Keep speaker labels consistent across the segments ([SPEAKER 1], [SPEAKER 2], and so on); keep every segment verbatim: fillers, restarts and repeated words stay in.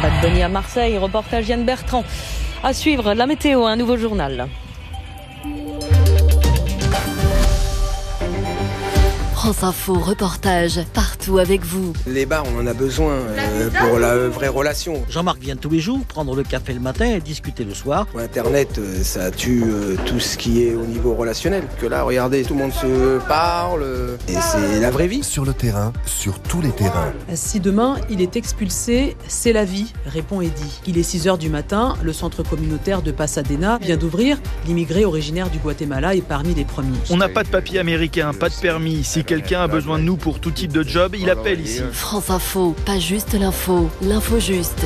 [SPEAKER 1] Bad Bunny à Marseille, reportage Yann Bertrand. À suivre, la météo, un nouveau journal.
[SPEAKER 2] France Info, reportage, partout avec vous.
[SPEAKER 3] Les bars, on en a besoin euh, pour la vraie relation.
[SPEAKER 4] Jean-Marc vient tous les jours prendre le café le matin et discuter le soir.
[SPEAKER 3] Internet, euh, ça tue euh, tout ce qui est au niveau relationnel. Que là, regardez, tout le monde se parle euh, et c'est la vraie vie.
[SPEAKER 5] Sur le terrain, sur tous les terrains.
[SPEAKER 6] Si demain, il est expulsé, c'est la vie, répond Eddy. Il est six heures du matin, le centre communautaire de Pasadena vient d'ouvrir. L'immigré originaire du Guatemala est parmi les premiers.
[SPEAKER 7] On n'a pas de papier américain, pas de permis. Si quelqu'un a besoin de nous pour tout type de job, il appelle ici.
[SPEAKER 2] France Info, pas juste l'info, l'info juste.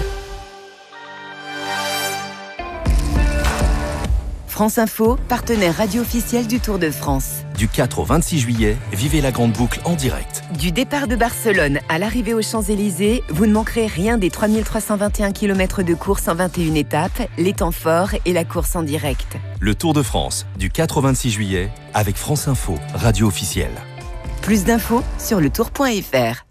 [SPEAKER 8] France Info, partenaire radio officiel du Tour de France.
[SPEAKER 9] Du quatre au vingt-six juillet, vivez la grande boucle en direct.
[SPEAKER 8] Du départ de Barcelone à l'arrivée aux Champs-Élysées, vous ne manquerez rien des trois mille trois cent vingt et un kilomètres de course en vingt et une étapes, les temps forts et la course en direct.
[SPEAKER 9] Le Tour de France, du quatre au vingt-six juillet, avec France Info, radio officielle.
[SPEAKER 8] Plus d'infos sur le tour point f r.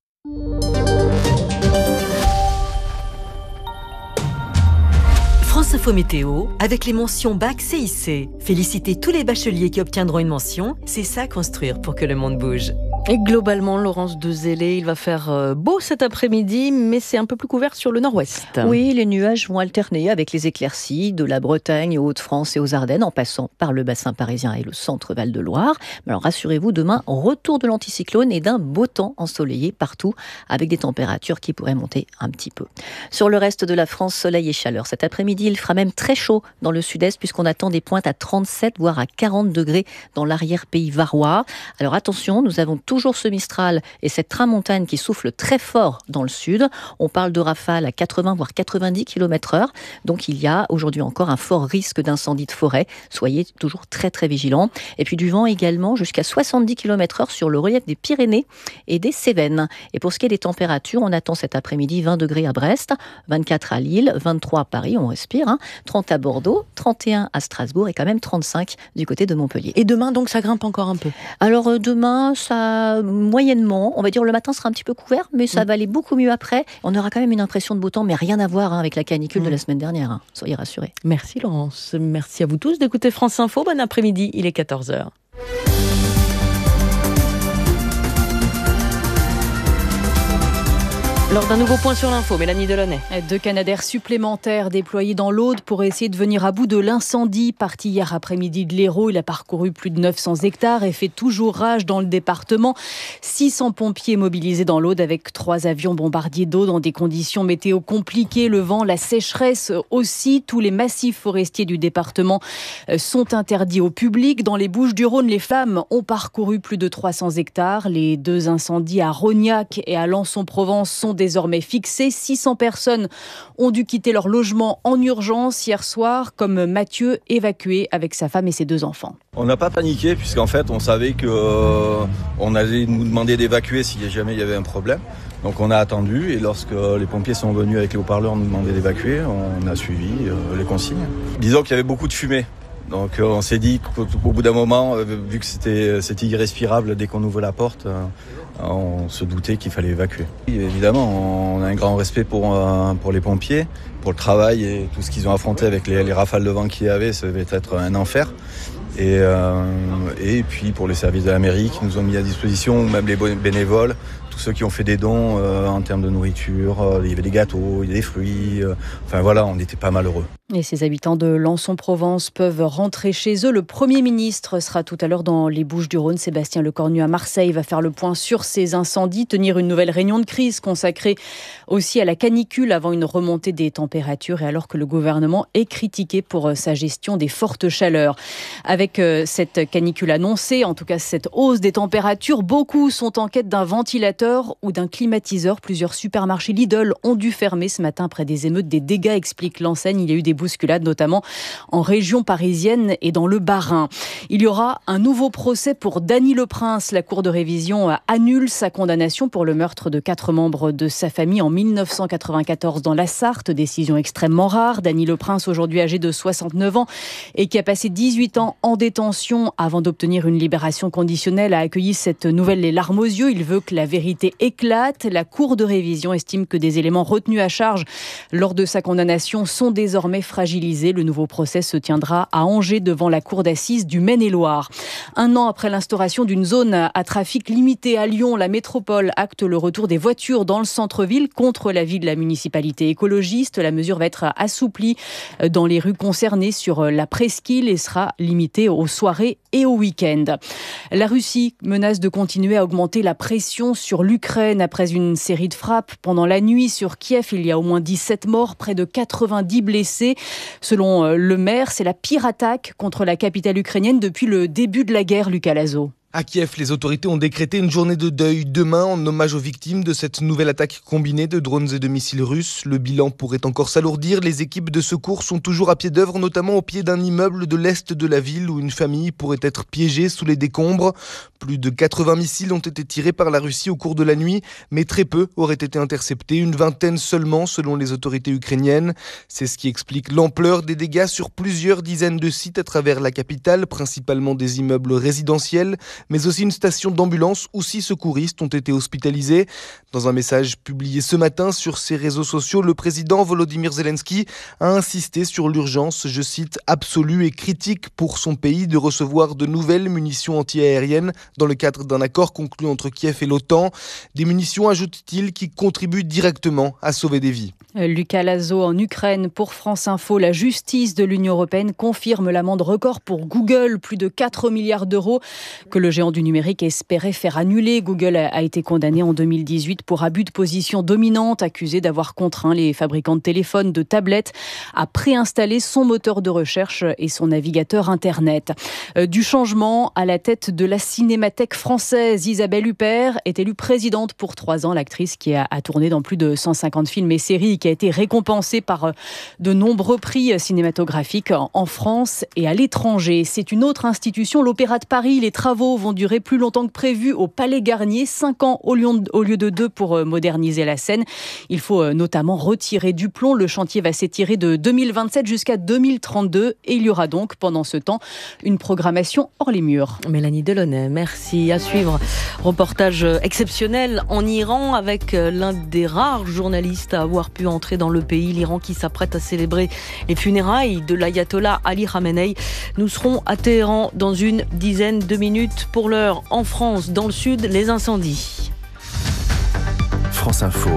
[SPEAKER 2] France Info Météo, avec les mentions Bac C I C. Félicitez tous les bacheliers qui obtiendront une mention. C'est ça construire pour que le monde bouge.
[SPEAKER 1] Et globalement, Laurence de Zélé, il va faire beau cet après-midi, mais c'est un peu plus couvert sur le nord-ouest.
[SPEAKER 10] Oui, les nuages vont alterner avec les éclaircies de la Bretagne aux Hauts-de-France et aux Ardennes, en passant par le bassin parisien et le centre Val-de-Loire. Alors rassurez-vous, demain, retour de l'anticyclone et d'un beau temps ensoleillé partout, avec des températures qui pourraient monter un petit peu. Sur le reste de la France, soleil et chaleur. Cet après-midi, il fera même très chaud dans le sud-est, puisqu'on attend des pointes à trente-sept, voire à quarante degrés dans l'arrière-pays varois. Alors attention, nous avons tout toujours ce Mistral et cette tramontane qui souffle très fort dans le sud. On parle de rafales à quatre-vingts voire quatre-vingt-dix kilomètres heure. Donc il y a aujourd'hui encore un fort risque d'incendie de forêt. Soyez toujours très très vigilants. Et puis du vent également jusqu'à soixante-dix kilomètres heure sur le relief des Pyrénées et des Cévennes. Et pour ce qui est des températures, on attend cet après-midi vingt degrés à Brest, vingt-quatre à Lille, vingt-trois à Paris, on respire, hein, trente à Bordeaux, trente et un à Strasbourg et quand même trente-cinq du côté de Montpellier.
[SPEAKER 1] Et demain donc ça grimpe encore un peu?
[SPEAKER 10] Alors euh, demain ça moyennement, on va dire le matin sera un petit peu couvert, mais ça mmh. va aller beaucoup mieux après. On aura quand même une impression de beau temps, mais rien à voir hein, avec la canicule mmh. de la semaine dernière. Hein. Soyez rassurés.
[SPEAKER 1] Merci Laurence, merci à vous tous d'écouter France Info. Bon après-midi, il est quatorze heures. Lors d'un nouveau point sur l'info, Mélanie Delaunay.
[SPEAKER 11] Deux Canadair supplémentaires déployés dans l'Aude pour essayer de venir à bout de l'incendie. Parti hier après-midi de l'Hérault, il a parcouru plus de neuf cents hectares et fait toujours rage dans le département. six cents pompiers mobilisés dans l'Aude avec trois avions bombardiers d'eau dans des conditions météo compliquées. Le vent, la sécheresse aussi. Tous les massifs forestiers du département sont interdits au public. Dans les Bouches-du-Rhône, les flammes ont parcouru plus de trois cents hectares. Les deux incendies à Rognac et à Lançon-Provence sont désormais fixés. six cents personnes ont dû quitter leur logement en urgence hier soir, comme Mathieu, évacué avec sa femme et ses deux enfants.
[SPEAKER 12] On n'a pas paniqué puisqu'en fait on savait qu'on euh, allait nous demander d'évacuer si jamais il y avait un problème. Donc on a attendu et lorsque les pompiers sont venus avec les haut-parleurs nous demander d'évacuer, on a suivi euh, les consignes. Disons qu'il y avait beaucoup de fumée. Donc on s'est dit qu'au bout d'un moment, vu que c'était, c'était irrespirable dès qu'on ouvre la porte, on se doutait qu'il fallait évacuer. Et évidemment, on a un grand respect pour, pour les pompiers, pour le travail et tout ce qu'ils ont affronté avec les, les rafales de vent qu'il y avait, ça devait être un enfer. Et, euh, et puis pour les services de la mairie qui nous ont mis à disposition, ou même les bénévoles, tous ceux qui ont fait des dons euh, en termes de nourriture, euh, il y avait des gâteaux, il y avait des fruits, euh, enfin voilà, on était pas malheureux.
[SPEAKER 11] Et ces habitants de Lançon-Provence peuvent rentrer chez eux. Le Premier ministre sera tout à l'heure dans les Bouches-du-Rhône. Sébastien Lecornu à Marseille va faire le point sur ces incendies, tenir une nouvelle réunion de crise consacrée aussi à la canicule avant une remontée des températures et alors que le gouvernement est critiqué pour sa gestion des fortes chaleurs. Avec cette canicule annoncée, en tout cas cette hausse des températures, beaucoup sont en quête d'un ventilateur ou d'un climatiseur. Plusieurs supermarchés Lidl ont dû fermer ce matin après des émeutes, des dégâts, explique l'enseigne. Il y a eu des bousculades, notamment en région parisienne et dans le Bas-Rhin. Il y aura un nouveau procès pour Dany Leprince. La Cour de révision annule sa condamnation pour le meurtre de quatre membres de sa famille en mille neuf cent quatre-vingt-quatorze dans la Sarthe. Décision extrêmement rare. Dany Leprince, aujourd'hui âgé de soixante-neuf ans et qui a passé dix-huit ans en détention avant d'obtenir une libération conditionnelle, a accueilli cette nouvelle les larmes aux yeux. Il veut que la vérité éclate. La Cour de révision estime que des éléments retenus à charge lors de sa condamnation sont désormais fragilisés. Le nouveau procès se tiendra à Angers devant la cour d'assises du Maine-et-Loire. Un an après l'instauration d'une zone à trafic limité à Lyon, la métropole acte le retour des voitures dans le centre-ville contre l'avis de la municipalité écologiste. La mesure va être assouplie dans les rues concernées sur la presqu'île et sera limitée aux soirées et aux week-ends. La Russie menace de continuer à augmenter la pression sur l'Ukraine après une série de frappes pendant la nuit sur Kiev. Il y a au moins dix-sept morts, près de quatre-vingt-dix blessés. Selon le maire, c'est la pire attaque contre la capitale ukrainienne depuis le début de la guerre, Lucas Lazo.
[SPEAKER 13] À Kiev, les autorités ont décrété une journée de deuil demain en hommage aux victimes de cette nouvelle attaque combinée de drones et de missiles russes. Le bilan pourrait encore s'alourdir. Les équipes de secours sont toujours à pied d'œuvre, notamment au pied d'un immeuble de l'est de la ville où une famille pourrait être piégée sous les décombres. Plus de quatre-vingts missiles ont été tirés par la Russie au cours de la nuit, mais très peu auraient été interceptés, une vingtaine seulement selon les autorités ukrainiennes. C'est ce qui explique l'ampleur des dégâts sur plusieurs dizaines de sites à travers la capitale, principalement des immeubles résidentiels, mais aussi une station d'ambulance où six secouristes ont été hospitalisés. Dans un message publié ce matin sur ses réseaux sociaux, le président Volodymyr Zelensky a insisté sur l'urgence, je cite, absolue et critique pour son pays de recevoir de nouvelles munitions antiaériennes dans le cadre d'un accord conclu entre Kiev et l'OTAN. Des munitions, ajoute-t-il, qui contribuent directement à sauver des vies.
[SPEAKER 11] Lucas Lazo en Ukraine pour France Info. La justice de l'Union européenne confirme l'amende record pour Google, plus de quatre milliards d'euros que le géant du numérique espérait faire annuler. Google a été condamné en deux mille dix-huit pour abus de position dominante, accusé d'avoir contraint les fabricants de téléphones, de tablettes à préinstaller son moteur de recherche et son navigateur Internet. Du changement à la tête de la Cinémathèque française, Isabelle Huppert est élue présidente pour trois ans. L'actrice qui a, a tourné dans plus de cent cinquante films et séries, qui a été récompensée par de nombreux prix cinématographiques en France et à l'étranger. C'est une autre institution, l'Opéra de Paris. Les travaux vont durer plus longtemps que prévu au Palais Garnier, cinq ans au lieu de deux pour moderniser la scène. Il faut notamment retirer du plomb. Le chantier va s'étirer de deux mille vingt-sept jusqu'à deux mille trente-deux et il y aura donc pendant ce temps une programmation hors les murs.
[SPEAKER 1] Mélanie Delaunay, merci. À suivre, reportage exceptionnel en Iran avec l'un des rares journalistes à avoir pu entrer dans le pays, l'Iran qui s'apprête à célébrer les funérailles de l'ayatollah Ali Khamenei. Nous serons à Téhéran dans une dizaine de minutes. Pour l'heure, en France, dans le sud, les incendies.
[SPEAKER 9] France Info,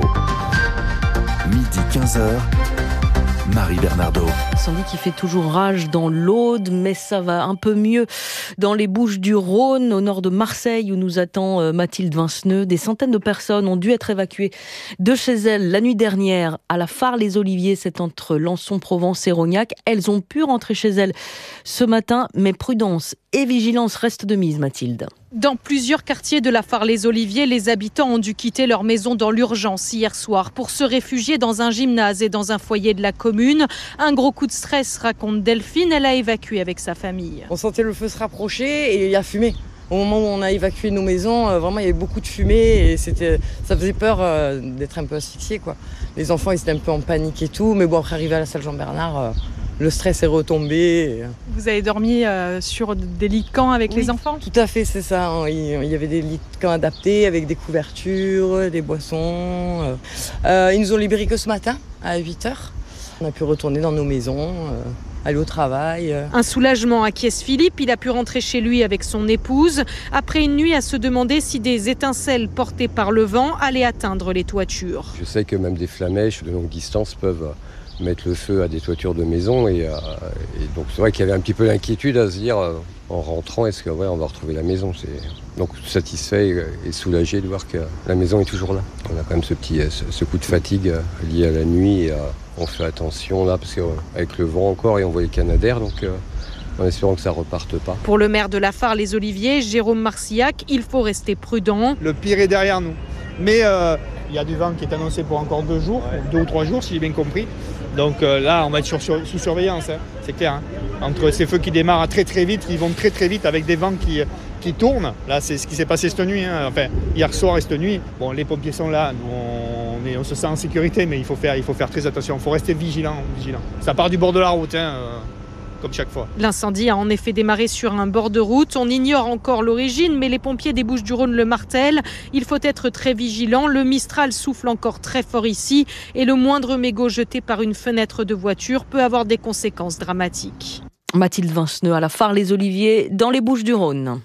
[SPEAKER 9] midi quinze heures. Marie Bernardo.
[SPEAKER 1] Incendie qui fait toujours rage dans l'Aude, mais ça va un peu mieux dans les Bouches-du-Rhône, au nord de Marseille, où nous attend Mathilde Vinceneux. Des centaines de personnes ont dû être évacuées de chez elles la nuit dernière à la Phare-les-Oliviers, c'est entre Lançon, Provence et Rognac. Elles ont pu rentrer chez elles ce matin, mais prudence et vigilance restent de mise, Mathilde.
[SPEAKER 14] Dans plusieurs quartiers de la Phare-les-Oliviers, les habitants ont dû quitter leur maison dans l'urgence hier soir pour se réfugier dans un gymnase et dans un foyer de la commune. Un gros coup de stress, raconte Delphine, elle a évacué avec sa famille.
[SPEAKER 15] On sentait le feu se rapprocher et il y a fumé. Au moment où on a évacué nos maisons, vraiment il y avait beaucoup de fumée et c'était, ça faisait peur euh, d'être un peu asphyxié, quoi. Les enfants ils étaient un peu en panique et tout, mais bon après arrivé à la salle Jean-Bernard, euh, le stress est retombé.
[SPEAKER 14] Vous avez dormi euh, sur des lits de camp avec
[SPEAKER 15] oui,
[SPEAKER 14] les enfants ?
[SPEAKER 15] Tout à fait, c'est ça. Il y avait des lits de camp adaptés avec des couvertures, des boissons. Euh, ils nous ont libérés que ce matin à huit heures. On a pu retourner dans nos maisons, euh, aller au travail.
[SPEAKER 14] Un soulagement à Kies-Philippe, il a pu rentrer chez lui avec son épouse après une nuit à se demander si des étincelles portées par le vent allaient atteindre les toitures.
[SPEAKER 16] Je sais que même des flammèches de longue distance peuvent mettre le feu à des toitures de maison et, euh, et donc c'est vrai qu'il y avait un petit peu l'inquiétude à se dire euh, en rentrant est-ce que ouais, on va retrouver la maison. C'est... Donc satisfait et soulagé de voir que la maison est toujours là. On a quand même ce petit ce, ce coup de fatigue lié à la nuit et euh, on fait attention là parce qu'avec le vent encore et on voit les canadaires donc euh, en espérant que ça reparte pas.
[SPEAKER 14] Pour le maire de la Phare-les-Oliviers, Jérôme Marcillac, il faut rester prudent.
[SPEAKER 17] Le pire est derrière nous. Mais euh, Il y a du vent qui est annoncé pour encore deux jours, deux ou trois jours si j'ai bien compris. Donc euh, là, on va être sur, sur, sous surveillance, hein, c'est clair. Hein. Entre ces feux qui démarrent très très vite, ils vont très très vite avec des vents qui, qui tournent. Là, c'est ce qui s'est passé cette nuit, hein. Enfin hier soir et cette nuit. Bon, les pompiers sont là, nous, on, est, on se sent en sécurité, mais il faut faire, il faut faire très attention. Il faut rester vigilant, vigilant. Ça part du bord de la route, hein, euh, comme chaque fois.
[SPEAKER 14] L'incendie a en effet démarré sur un bord de route. On ignore encore l'origine, mais les pompiers des Bouches-du-Rhône le martèlent. Il faut être très vigilant. Le Mistral souffle encore très fort ici et le moindre mégot jeté par une fenêtre de voiture peut avoir des conséquences dramatiques.
[SPEAKER 1] Mathilde Vinceneux à la Fare-les-Oliviers dans les Bouches-du-Rhône.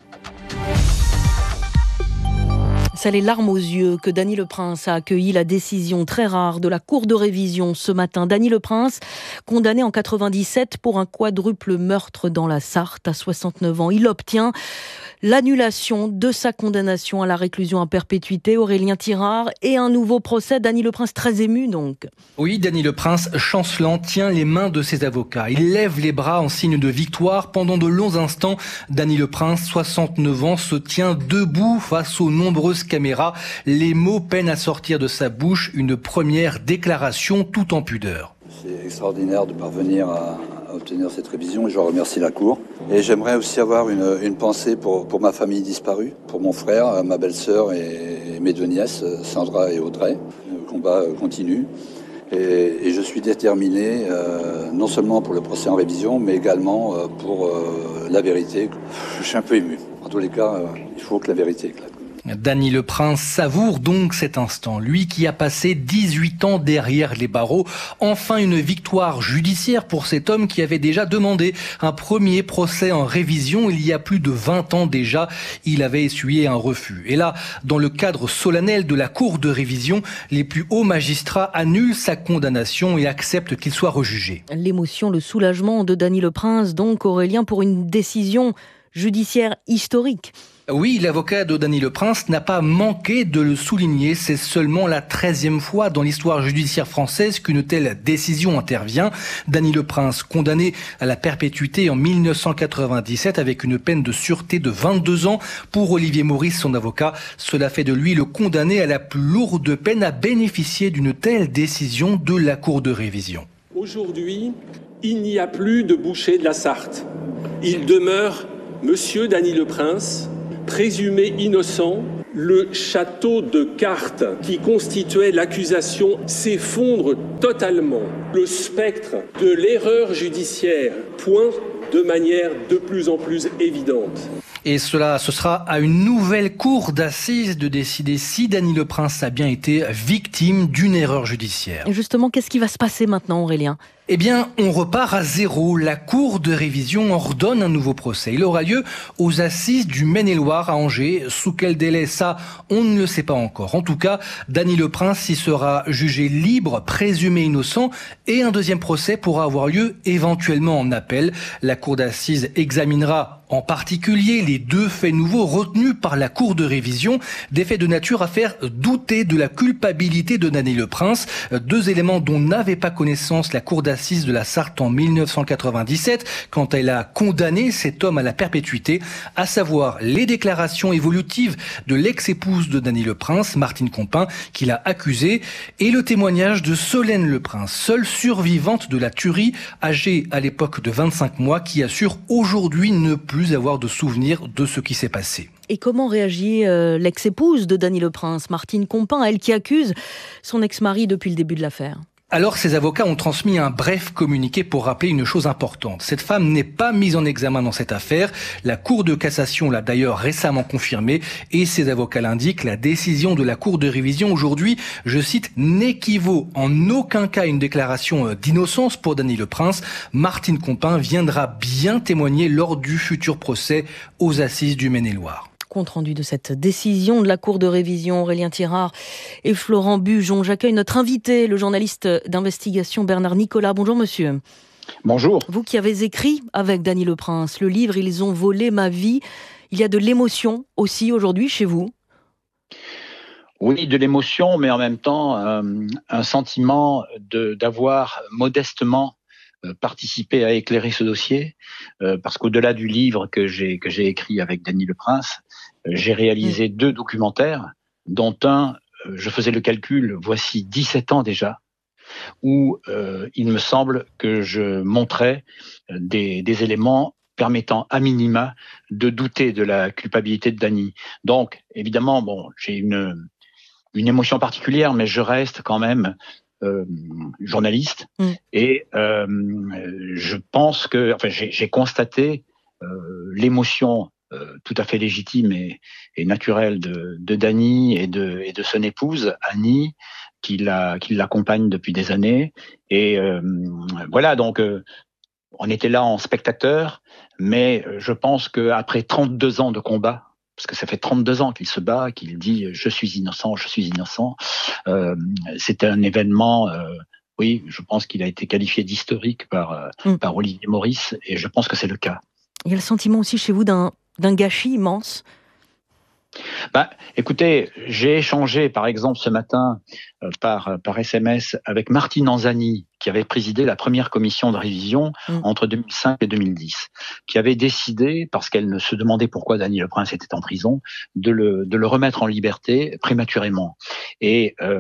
[SPEAKER 1] C'est les larmes aux yeux que Dany Le Prince a accueilli la décision très rare de la Cour de révision ce matin. Dany Le Prince, condamné en quatre-vingt-dix-sept pour un quadruple meurtre dans la Sarthe à soixante-neuf ans. Il obtient l'annulation de sa condamnation à la réclusion à perpétuité. Aurélien Tirard, et un nouveau procès. Dany Le Prince très ému donc.
[SPEAKER 18] Oui, Dany Le Prince, chancelant, tient les mains de ses avocats. Il lève les bras en signe de victoire. Pendant de longs instants, Dany Le Prince, soixante-neuf ans, se tient debout face aux nombreuses caméras. Les mots peinent à sortir de sa bouche. Une première déclaration tout en pudeur.
[SPEAKER 19] C'est extraordinaire de parvenir à, à obtenir cette révision et je remercie la Cour. Et j'aimerais aussi avoir une, une pensée pour, pour ma famille disparue, pour mon frère, ma belle-sœur et, et mes deux nièces, Sandra et Audrey. Le combat continue et, et je suis déterminé euh, non seulement pour le procès en révision, mais également euh, pour euh, la vérité. Je suis un peu ému. En tous les cas, euh, il faut que la vérité éclate.
[SPEAKER 18] Dany Le Prince savoure donc cet instant. Lui qui a passé dix-huit ans derrière les barreaux. Enfin une victoire judiciaire pour cet homme qui avait déjà demandé un premier procès en révision il y a plus de vingt ans déjà. Il avait essuyé un refus. Et là, dans le cadre solennel de la Cour de révision, les plus hauts magistrats annulent sa condamnation et acceptent qu'il soit rejugé.
[SPEAKER 1] L'émotion, le soulagement de Dany Le Prince, donc Aurélien, pour une décision judiciaire historique.
[SPEAKER 18] Oui, l'avocat de Dany Le Prince n'a pas manqué de le souligner. C'est seulement la treizième fois dans l'histoire judiciaire française qu'une telle décision intervient. Dany Le Prince, condamné à la perpétuité en mille neuf cent quatre-vingt-dix-sept avec une peine de sûreté de vingt-deux ans. Pour Olivier Maurice, son avocat, cela fait de lui le condamné à la plus lourde peine à bénéficier d'une telle décision de la Cour de révision.
[SPEAKER 20] Aujourd'hui, il n'y a plus de boucher de la Sarthe. Il demeure Monsieur Dany Le Prince, présumé innocent. Le château de cartes qui constituait l'accusation s'effondre totalement. Le spectre de l'erreur judiciaire pointe de manière de plus en plus évidente.
[SPEAKER 18] Et cela, ce sera à une nouvelle cour d'assises de décider si Dany Le Prince a bien été victime d'une erreur judiciaire.
[SPEAKER 1] Et justement, qu'est-ce qui va se passer maintenant, Aurélien ?
[SPEAKER 18] Eh bien, on repart à zéro. La Cour de révision ordonne un nouveau procès. Il aura lieu aux assises du Maine-et-Loire à Angers. Sous quel délai, ça, on ne le sait pas encore. En tout cas, Dany Le Prince y sera jugé libre, présumé innocent, et un deuxième procès pourra avoir lieu éventuellement en appel. La Cour d'assises examinera en particulier les deux faits nouveaux retenus par la Cour de révision, des faits de nature à faire douter de la culpabilité de Dany Le Prince, deux éléments dont n'avait pas connaissance la Cour d'assises de la Sarthe en mille neuf cent quatre-vingt-dix-sept quand elle a condamné cet homme à la perpétuité, à savoir les déclarations évolutives de l'ex-épouse de Dany Le Prince, Martine Compin, qui l'a accusé, et le témoignage de Solène Le Prince, seule survivante de la tuerie, âgée à l'époque de vingt-cinq mois, qui assure aujourd'hui ne plus avoir de souvenir de ce qui s'est passé.
[SPEAKER 1] Et comment réagit euh, l'ex-épouse de Dany Le Prince, Martine Compin, elle qui accuse son ex-mari depuis le début de l'affaire ?
[SPEAKER 18] Alors, ses avocats ont transmis un bref communiqué pour rappeler une chose importante. Cette femme n'est pas mise en examen dans cette affaire. La Cour de cassation l'a d'ailleurs récemment confirmé et ses avocats l'indiquent. La décision de la Cour de révision aujourd'hui, je cite, n'équivaut en aucun cas à une déclaration d'innocence pour Dany Le Prince. Martine Compin viendra bien témoigner lors du futur procès aux assises du Maine-et-Loire.
[SPEAKER 1] Compte rendu de cette décision de la Cour de révision, Aurélien Tirard et Florent Bujon. J'accueille notre invité, le journaliste d'investigation Bernard Nicolas. Bonjour monsieur.
[SPEAKER 21] Bonjour.
[SPEAKER 1] Vous qui avez écrit avec Dany Le Prince le livre « Ils ont volé ma vie », il y a de l'émotion aussi aujourd'hui chez vous ?
[SPEAKER 21] Oui, de l'émotion, mais en même temps euh, un sentiment de, d'avoir modestement participer à éclairer ce dossier, euh, parce qu'au-delà du livre que j'ai que j'ai écrit avec Dany Le Prince, euh, j'ai réalisé mmh. deux documentaires, dont un je faisais le calcul, voici dix-sept ans déjà, où euh, il me semble que je montrais des, des éléments permettant à minima de douter de la culpabilité de Dany. Donc, évidemment, bon, j'ai une, une émotion particulière, mais je reste quand même euh, journaliste mmh. et euh, je pense que, enfin, j'ai, j'ai constaté euh, l'émotion euh, tout à fait légitime et, et naturelle de, de Dany et de, et de son épouse, Annie, qui, la, qui l'accompagne depuis des années. Et euh, voilà, donc... Euh, on était là en spectateur, mais je pense qu'après trente-deux ans de combat, parce que ça fait trente-deux ans qu'il se bat, qu'il dit « je suis innocent, je suis innocent euh, », c'était un événement, euh, oui, je pense qu'il a été qualifié d'historique par, euh, mmh. par Olivier Maurice, et je pense que c'est le cas.
[SPEAKER 1] Il y a le sentiment aussi chez vous d'un, d'un gâchis immense.
[SPEAKER 21] Bah, écoutez, j'ai échangé par exemple ce matin euh, par, par S M S avec Martine Anzani, qui avait présidé la première commission de révision mmh. entre deux mille cinq et deux mille dix, qui avait décidé, parce qu'elle ne se demandait pourquoi Dany Le Prince était en prison, de le, de le remettre en liberté prématurément. Et euh,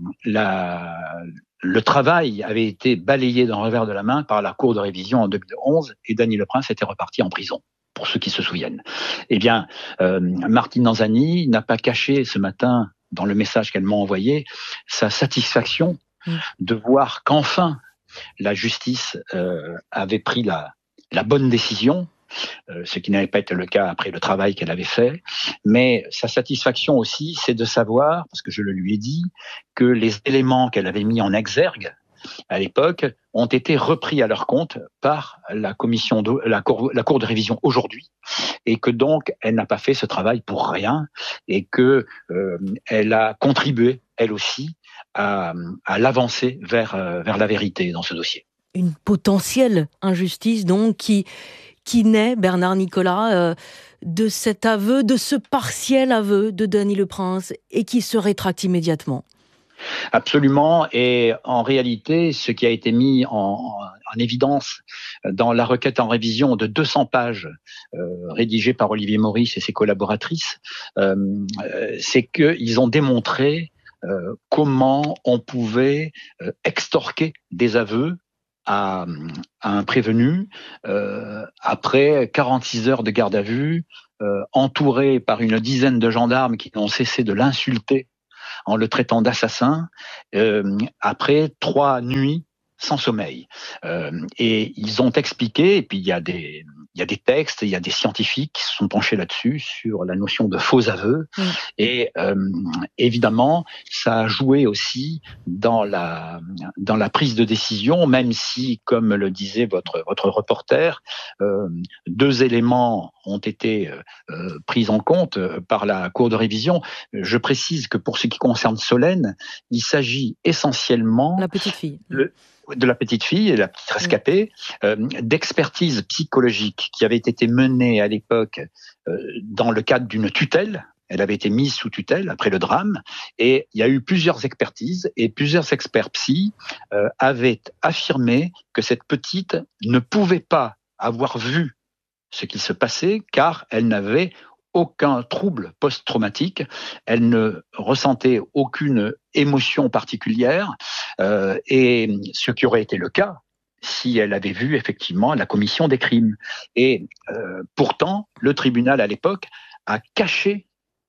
[SPEAKER 21] la, le travail avait été balayé d'un revers de la main par la cour de révision en deux mille onze, et Dany Le Prince était reparti en prison. Pour ceux qui se souviennent. Eh bien, euh, Martine Anzani n'a pas caché ce matin, dans le message qu'elle m'a envoyé, sa satisfaction mmh. de voir qu'enfin la justice euh, avait pris la, la bonne décision, euh, ce qui n'avait pas été le cas après le travail qu'elle avait fait. Mais sa satisfaction aussi, c'est de savoir, parce que je le lui ai dit, que les éléments qu'elle avait mis en exergue à l'époque, ont été repris à leur compte par la commission de, la cour, la cour de révision aujourd'hui, et que donc elle n'a pas fait ce travail pour rien, et que euh, elle a contribué elle aussi à, à l'avancée vers euh, vers la vérité dans ce dossier.
[SPEAKER 1] Une potentielle injustice donc qui qui naît, Bernard Nicolas, euh, de cet aveu, de ce partiel aveu de Dany Le Prince, et qui se rétracte immédiatement.
[SPEAKER 21] Absolument, et en réalité, ce qui a été mis en, en évidence dans la requête en révision de deux cents pages euh, rédigée par Olivier Maurice et ses collaboratrices, euh, c'est qu'ils ont démontré euh, comment on pouvait euh, extorquer des aveux à, à un prévenu euh, après quarante-six heures de garde à vue, euh, entouré par une dizaine de gendarmes qui n'ont cessé de l'insulter en le traitant d'assassin, euh, après trois nuits sans sommeil. Euh, et ils ont expliqué, et puis il y a des, il y a des textes, il y a des scientifiques qui se sont penchés là-dessus, sur la notion de faux aveux. Mmh. Et euh, évidemment, ça a joué aussi dans la, dans la prise de décision, même si, comme le disait votre, votre reporter, euh, deux éléments ont été euh, pris en compte par la Cour de révision. Je précise que pour ce qui concerne Solène, il s'agit essentiellement...
[SPEAKER 1] La petite fille.
[SPEAKER 21] Le, de la petite fille, la petite rescapée, euh, d'expertise psychologique qui avait été menée à l'époque euh, dans le cadre d'une tutelle. Elle avait été mise sous tutelle après le drame, et il y a eu plusieurs expertises, et plusieurs experts psy euh, avaient affirmé que cette petite ne pouvait pas avoir vu ce qui se passait, car elle n'avait aucun trouble post-traumatique, elle ne ressentait aucune émotion particulière, euh, et ce qui aurait été le cas si elle avait vu effectivement la commission des crimes. Et euh, pourtant, le tribunal à l'époque a caché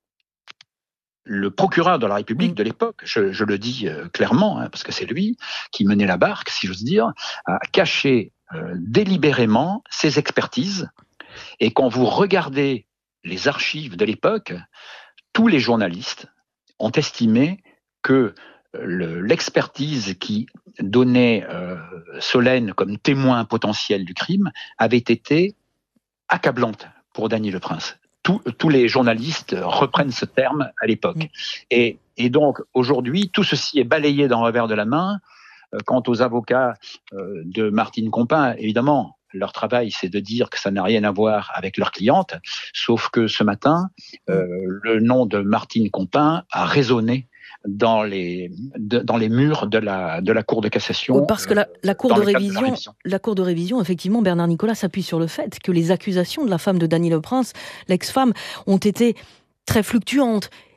[SPEAKER 21] le procureur de la République de l'époque, je, je le dis euh, clairement, hein, parce que c'est lui qui menait la barque, si j'ose dire, a caché euh, délibérément ses expertises. Et quand vous regardez les archives de l'époque, tous les journalistes ont estimé que le, l'expertise qui donnait euh, Solène comme témoin potentiel du crime avait été accablante pour Dany Le Prince. Tous, tous les journalistes reprennent ce terme à l'époque. Et, et donc, aujourd'hui, tout ceci est balayé d'un revers de la main. Euh, quant aux avocats euh, de Martine Compin, évidemment, leur travail, c'est de dire que ça n'a rien à voir avec leur cliente, sauf que ce matin, euh, le nom de Martine Compin a résonné dans les de, dans les murs de la de la Cour de cassation.
[SPEAKER 1] Oui, parce que la, la Cour de révision, de la révision, la Cour de révision, effectivement, Bernard Nicolas s'appuie sur le fait que les accusations de la femme de Dany Le Prince, l'ex-femme, ont été très fluctuantes.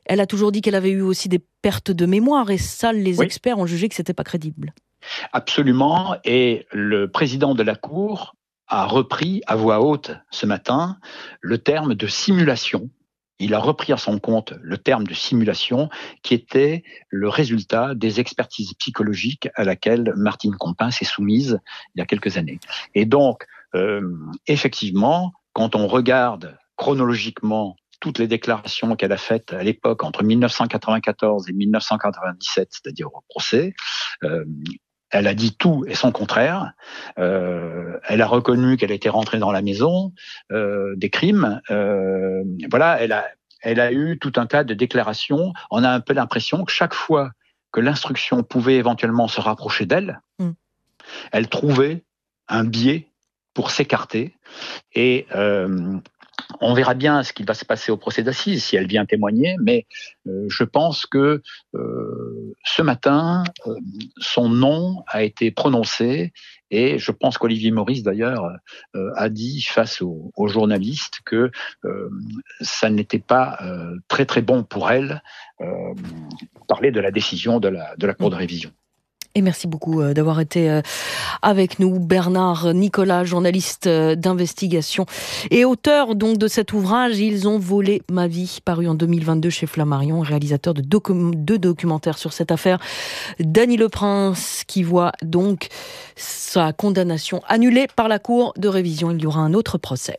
[SPEAKER 1] Elle a toujours dit qu'elle avait eu aussi des pertes de mémoire et ça, les
[SPEAKER 21] oui.
[SPEAKER 1] experts ont jugé que c'était pas crédible.
[SPEAKER 21] Absolument, et le président de la Cour a repris à voix haute ce matin le terme de simulation. Il a repris à son compte le terme de simulation qui était le résultat des expertises psychologiques à laquelle Martine Compin s'est soumise il y a quelques années. Et donc, euh, effectivement, quand on regarde chronologiquement toutes les déclarations qu'elle a faites à l'époque entre mille neuf cent quatre-vingt-quatorze et mille neuf cent quatre-vingt-dix-sept, c'est-à-dire au procès, euh, elle a dit tout et son contraire. Euh, elle a reconnu qu'elle était rentrée dans la maison euh, des crimes. Euh, voilà, elle a, elle a eu tout un tas de déclarations. On a un peu l'impression que chaque fois que l'instruction pouvait éventuellement se rapprocher d'elle, mmh. elle trouvait un biais pour s'écarter. Et euh, on verra bien ce qui va se passer au procès d'assises si elle vient témoigner, mais euh, je pense que euh, ce matin, euh, son nom a été prononcé et je pense qu'Olivier Maurice d'ailleurs euh, a dit face aux, aux journalistes que euh, ça n'était pas euh, très très bon pour elle euh, parler de la décision de la, de la Cour de révision.
[SPEAKER 1] Et merci beaucoup d'avoir été avec nous, Bernard Nicolas, journaliste d'investigation et auteur donc de cet ouvrage « Ils ont volé ma vie », paru en deux mille vingt-deux chez Flammarion, réalisateur de docu- deux documentaires sur cette affaire. Dany Leprince qui voit donc sa condamnation annulée par la Cour de révision. Il y aura un autre procès.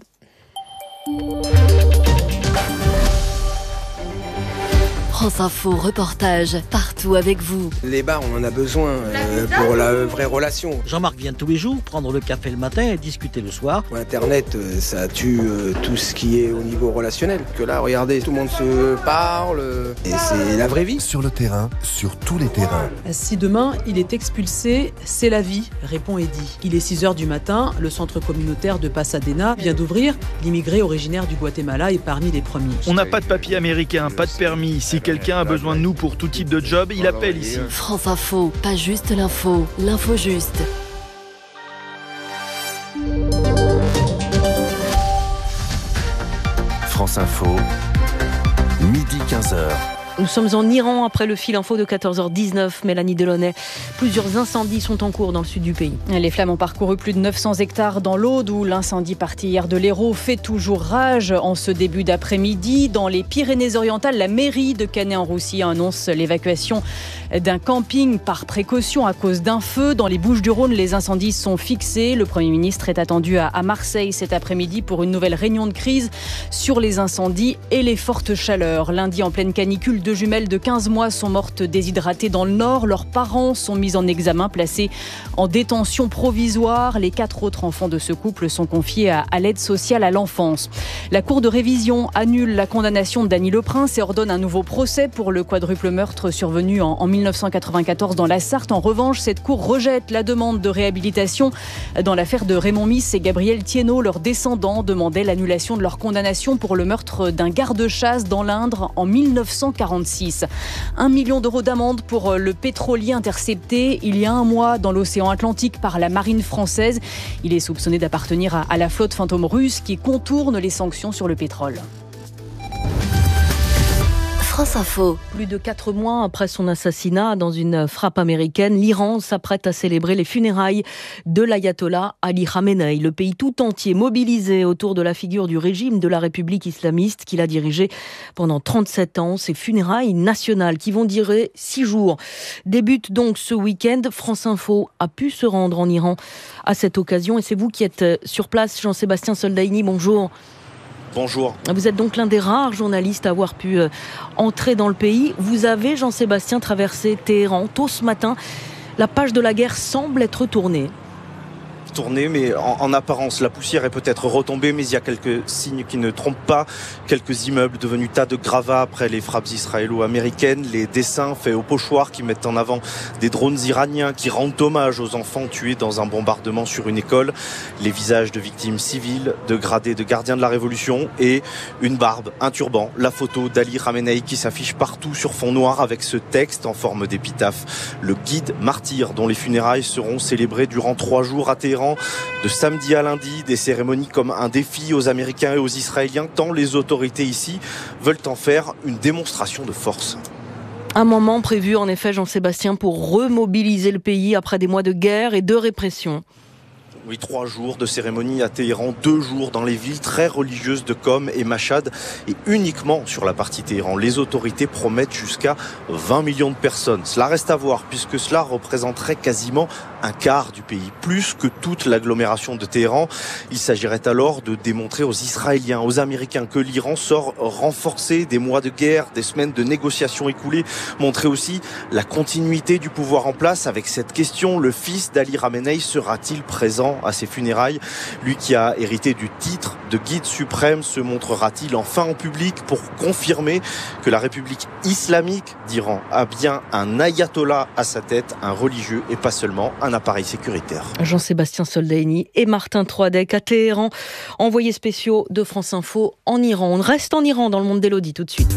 [SPEAKER 4] France Info, reportage, partout avec vous.
[SPEAKER 3] Les bars, on en a besoin euh, pour la vraie relation.
[SPEAKER 22] Jean-Marc vient tous les jours prendre le café le matin et discuter le soir.
[SPEAKER 3] Internet, euh, ça tue euh, tout ce qui est au niveau relationnel. Que là, regardez, tout le monde se parle euh, et c'est la vraie vie.
[SPEAKER 5] Sur le terrain, sur tous les terrains.
[SPEAKER 6] Si demain, il est expulsé, c'est la vie, répond Eddy. Il est six heures du matin, le centre communautaire de Pasadena vient d'ouvrir. L'immigré originaire du Guatemala est parmi les premiers.
[SPEAKER 7] On n'a pas de papier américain, pas de permis. Si quelqu'un a besoin de nous pour tout type de job, il appelle ici.
[SPEAKER 4] France Info, pas juste l'info, l'info juste.
[SPEAKER 5] France Info, midi quinze heures.
[SPEAKER 1] Nous sommes en Iran après le fil info de quatorze heures dix-neuf. Mélanie Delaunay, plusieurs incendies sont en cours dans le sud du pays.
[SPEAKER 11] Les flammes ont parcouru plus de neuf cents hectares dans l'Aude où l'incendie parti hier de l'Hérault fait toujours rage en ce début d'après-midi. Dans les Pyrénées-Orientales, la mairie de Canet-en-Roussy annonce l'évacuation d'un camping par précaution à cause d'un feu. Dans les Bouches-du-Rhône, les incendies sont fixés. Le Premier ministre est attendu à Marseille cet après-midi pour une nouvelle réunion de crise sur les incendies et les fortes chaleurs. Lundi, en pleine canicule, deux jumelles de quinze mois sont mortes déshydratées dans le Nord. Leurs parents sont mis en examen, placés en détention provisoire. Les quatre autres enfants de ce couple sont confiés à, à l'aide sociale à l'enfance. La Cour de révision annule la condamnation de Dany Leprince et ordonne un nouveau procès pour le quadruple meurtre survenu en, en mille neuf cent quatre-vingt-quatorze dans la Sarthe. En revanche, cette Cour rejette la demande de réhabilitation. Dans l'affaire de Raymond Miss et Gabriel Thiénot, leurs descendants demandaient l'annulation de leur condamnation pour le meurtre d'un garde-chasse dans l'Indre en mille neuf cent quarante-six. Un million d'euros d'amende pour le pétrolier intercepté il y a un mois dans l'océan Atlantique par la marine française. Il est soupçonné d'appartenir à, à la flotte fantôme russe qui contourne les sanctions sur le pétrole.
[SPEAKER 4] France Info.
[SPEAKER 1] Plus de quatre mois après son assassinat dans une frappe américaine, l'Iran s'apprête à célébrer les funérailles de l'ayatollah Ali Khamenei. Le pays tout entier mobilisé autour de la figure du régime de la République islamiste qu'il a dirigé pendant trente-sept ans. Ces funérailles nationales qui vont durer six jours débutent donc ce week-end. France Info a pu se rendre en Iran à cette occasion et c'est vous qui êtes sur place. Jean-Sébastien Soldaini, bonjour.
[SPEAKER 23] Bonjour.
[SPEAKER 1] Vous êtes donc l'un des rares journalistes à avoir pu euh, entrer dans le pays. Vous avez, Jean-Sébastien, traversé Téhéran tôt ce matin. La page de la guerre semble être tournée.
[SPEAKER 23] Tourné, mais en, en apparence, la poussière est peut-être retombée, mais il y a quelques signes qui ne trompent pas. Quelques immeubles devenus tas de gravats après les frappes israélo-américaines, les dessins faits au pochoir qui mettent en avant des drones iraniens qui rendent hommage aux enfants tués dans un bombardement sur une école, les visages de victimes civiles, de gradés de gardiens de la Révolution et une barbe, un turban, la photo d'Ali Khamenei qui s'affiche partout sur fond noir avec ce texte en forme d'épitaphe. Le guide martyr dont les funérailles seront célébrées durant trois jours à Téhéran Téhéran de samedi à lundi. Des cérémonies comme un défi aux Américains et aux Israéliens, tant les autorités ici veulent en faire une démonstration de force.
[SPEAKER 1] Un moment prévu en effet, Jean-Sébastien, pour remobiliser le pays après des mois de guerre et de répression.
[SPEAKER 23] Oui, trois jours de cérémonie à Téhéran, deux jours dans les villes très religieuses de Qom et Mashhad, et uniquement sur la partie Téhéran. Les autorités promettent jusqu'à vingt millions de personnes. Cela reste à voir, puisque cela représenterait quasiment un quart du pays, plus que toute l'agglomération de Téhéran. Il s'agirait alors de démontrer aux Israéliens, aux Américains, que l'Iran sort renforcé des mois de guerre, des semaines de négociations écoulées, montrer aussi la continuité du pouvoir en place avec cette question: le fils d'Ali Khamenei sera-t-il présent à ses funérailles? Lui qui a hérité du titre de guide suprême se montrera-t-il enfin en public pour confirmer que la République islamique d'Iran a bien un ayatollah à sa tête, un religieux et pas seulement un appareil sécuritaire?
[SPEAKER 1] Jean-Sébastien Soldaini et Martin Troadec à Téhéran, envoyés spéciaux de France Info en Iran. On reste en Iran dans le monde d'Élodie tout de suite.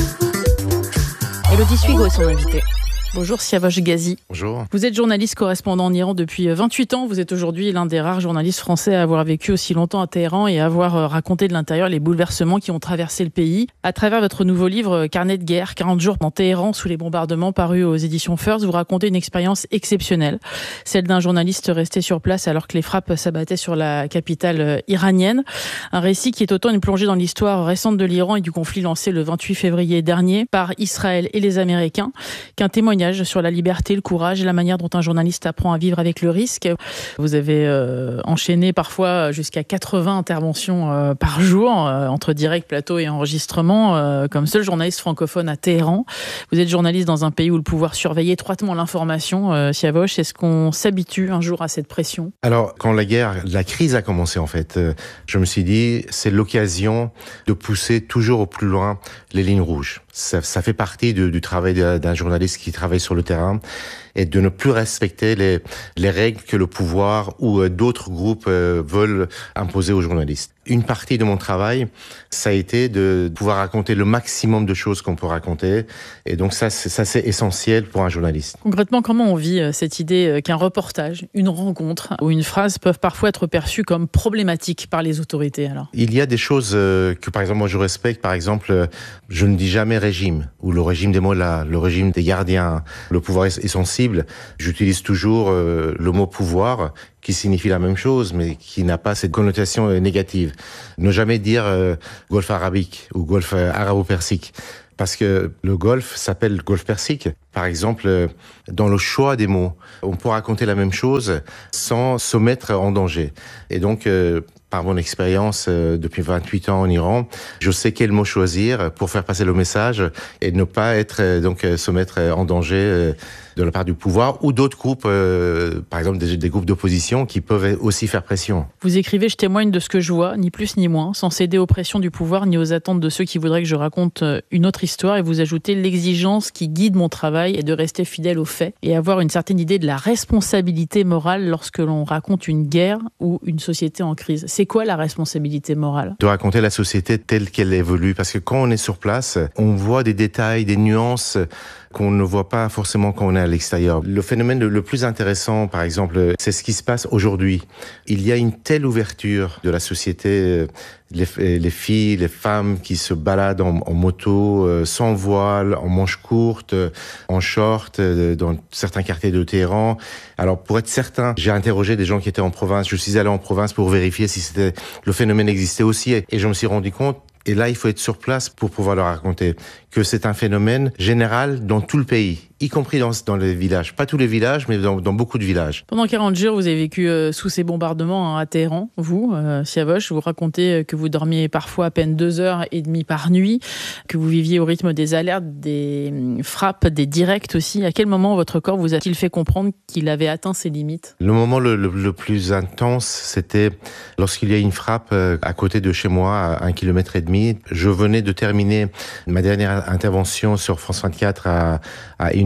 [SPEAKER 1] Élodie Suigo est son invitée.
[SPEAKER 2] Bonjour Siavash Ghazi.
[SPEAKER 8] Bonjour.
[SPEAKER 2] Vous êtes journaliste correspondant en Iran depuis vingt-huit ans. Vous êtes aujourd'hui l'un des rares journalistes français à avoir vécu aussi longtemps à Téhéran et à avoir raconté de l'intérieur les bouleversements qui ont traversé le pays. À travers votre nouveau livre Carnet de guerre, quarante jours dans Téhéran sous les bombardements, paru aux éditions First, vous racontez une expérience exceptionnelle, celle d'un journaliste resté sur place alors que les frappes s'abattaient sur la capitale iranienne. Un récit qui est autant une plongée dans l'histoire récente de l'Iran et du conflit lancé le vingt-huit février dernier par Israël et les Américains, qu'un témoignage sur la liberté, le courage et la manière dont un journaliste apprend à vivre avec le risque. Vous avez euh, enchaîné parfois jusqu'à quatre-vingts interventions euh, par jour, euh, entre direct, plateau et enregistrement, euh, comme seul journaliste francophone à Téhéran. Vous êtes journaliste dans un pays où le pouvoir surveille étroitement l'information. Euh, Siavash, est-ce qu'on s'habitue un jour à cette pression?
[SPEAKER 8] Alors, quand la guerre, la crise a commencé en fait, euh, je me suis dit, c'est l'occasion de pousser toujours au plus loin les lignes rouges. Ça, ça fait partie de, du travail d'un journaliste qui travaille sur le terrain, et de ne plus respecter les, les règles que le pouvoir ou euh, d'autres groupes euh, veulent imposer aux journalistes. Une partie de mon travail, ça a été de pouvoir raconter le maximum de choses qu'on peut raconter, et donc ça, c'est, ça, c'est essentiel pour un journaliste.
[SPEAKER 2] Concrètement, comment on vit cette idée qu'un reportage, une rencontre ou une phrase peuvent parfois être perçues comme problématiques par les autorités alors?
[SPEAKER 8] Il y a des choses euh, que, par exemple, moi je respecte. Par exemple, euh, je ne dis jamais régime, ou le régime des mollahs, le régime des gardiens. Le pouvoir est, est sensible. J'utilise toujours euh, le mot pouvoir, qui signifie la même chose, mais qui n'a pas cette connotation euh, négative. Ne jamais dire euh, golfe arabique ou golfe euh, arabo-persique, parce que le golfe s'appelle golfe persique. Par exemple, euh, dans le choix des mots, on peut raconter la même chose sans se mettre en danger. Et donc, euh, par mon expérience euh, depuis vingt-huit ans en Iran, je sais quel mot choisir pour faire passer le message et ne pas être euh, donc euh, se mettre en danger euh, de la part du pouvoir ou d'autres groupes, euh, par exemple des, des groupes d'opposition qui peuvent aussi faire pression.
[SPEAKER 2] Vous écrivez « Je témoigne de ce que je vois, ni plus ni moins, sans céder aux pressions du pouvoir ni aux attentes de ceux qui voudraient que je raconte une autre histoire » et vous ajoutez « L'exigence qui guide mon travail est de rester fidèle aux faits et avoir une certaine idée de la responsabilité morale lorsque l'on raconte une guerre ou une société en crise ». C'est quoi la responsabilité morale?
[SPEAKER 8] De raconter la société telle qu'elle évolue, parce que quand on est sur place, on voit des détails, des nuances qu'on ne voit pas forcément quand on est à l'extérieur. Le phénomène le plus intéressant, par exemple, c'est ce qui se passe aujourd'hui. Il y a une telle ouverture de la société, les, les filles, les femmes qui se baladent en, en moto, euh, sans voile, en manches courtes, en short, euh, dans certains quartiers de Téhéran. Alors, pour être certain, j'ai interrogé des gens qui étaient en province. Je suis allé en province pour vérifier si c'était, le phénomène existait aussi, et je me suis rendu compte. Et là, il faut être sur place pour pouvoir leur raconter que c'est un phénomène général dans tout le pays, y compris dans, dans les villages. Pas tous les villages, mais dans, dans beaucoup de villages.
[SPEAKER 2] Pendant quarante jours, vous avez vécu euh, sous ces bombardements hein, à Téhéran. Vous, euh, Siavash, vous racontez que vous dormiez parfois à peine deux heures et demie par nuit, que vous viviez au rythme des alertes, des frappes, des directs aussi. À quel moment votre corps vous a-t-il fait comprendre qu'il avait atteint ses limites?
[SPEAKER 8] Le moment le, le, le plus intense, c'était lorsqu'il y a une frappe euh, à côté de chez moi, à un kilomètre et demi. Je venais de terminer ma dernière intervention sur France vingt-quatre à, à une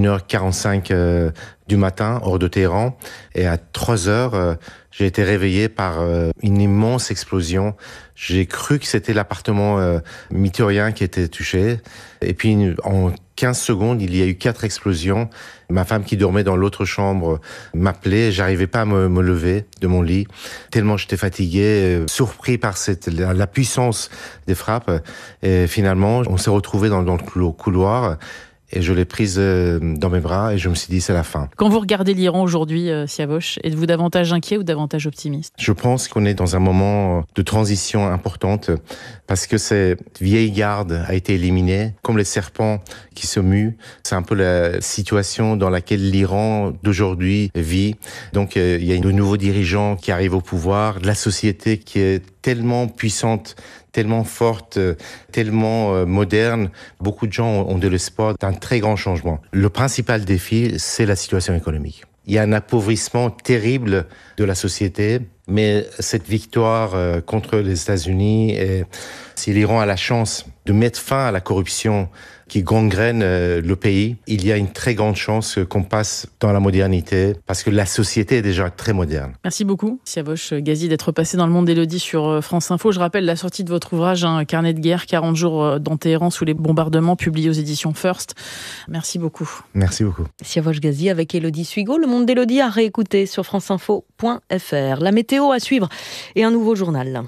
[SPEAKER 8] heure quarante-cinq euh, du matin, hors de Téhéran. Et à trois heures, euh, j'ai été réveillé par euh, une immense explosion. J'ai cru que c'était l'appartement euh, mythérien qui était touché. Et puis, en quinze secondes, il y a eu quatre explosions. Ma femme qui dormait dans l'autre chambre m'appelait. J'arrivais pas à me, me lever de mon lit, tellement j'étais fatigué, euh, surpris par cette, la, la puissance des frappes. Et finalement, on s'est retrouvés dans, dans le couloir. Et je l'ai prise dans mes bras et je me suis dit, c'est la fin.
[SPEAKER 2] Quand vous regardez l'Iran aujourd'hui, Siavosh, êtes-vous davantage inquiet ou davantage optimiste ?
[SPEAKER 8] Je pense qu'on est dans un moment de transition importante parce que cette vieille garde a été éliminée, comme les serpents qui se muent. C'est un peu la situation dans laquelle l'Iran d'aujourd'hui vit. Donc, il y a de nouveaux dirigeants qui arrivent au pouvoir, de la société qui est tellement puissante, tellement forte, tellement moderne. Beaucoup de gens ont de l'espoir d'un très grand changement. Le principal défi, c'est la situation économique. Il y a un appauvrissement terrible de la société, mais cette victoire contre les États-Unis, et si l'Iran a la chance de mettre fin à la corruption qui gangrène le pays, il y a une très grande chance qu'on passe dans la modernité, parce que la société est déjà très moderne.
[SPEAKER 2] Merci beaucoup, Siavosh Ghazi, d'être passé dans le monde d'Élodie sur France Info. Je rappelle la sortie de votre ouvrage, un carnet de guerre, quarante jours dans Téhéran sous les bombardements, publié aux éditions First. Merci beaucoup.
[SPEAKER 8] Merci beaucoup.
[SPEAKER 1] Siavosh Ghazi avec Élodie Suigo. Le monde d'Élodie à réécouter sur franceinfo point f r. La météo à suivre et un nouveau journal.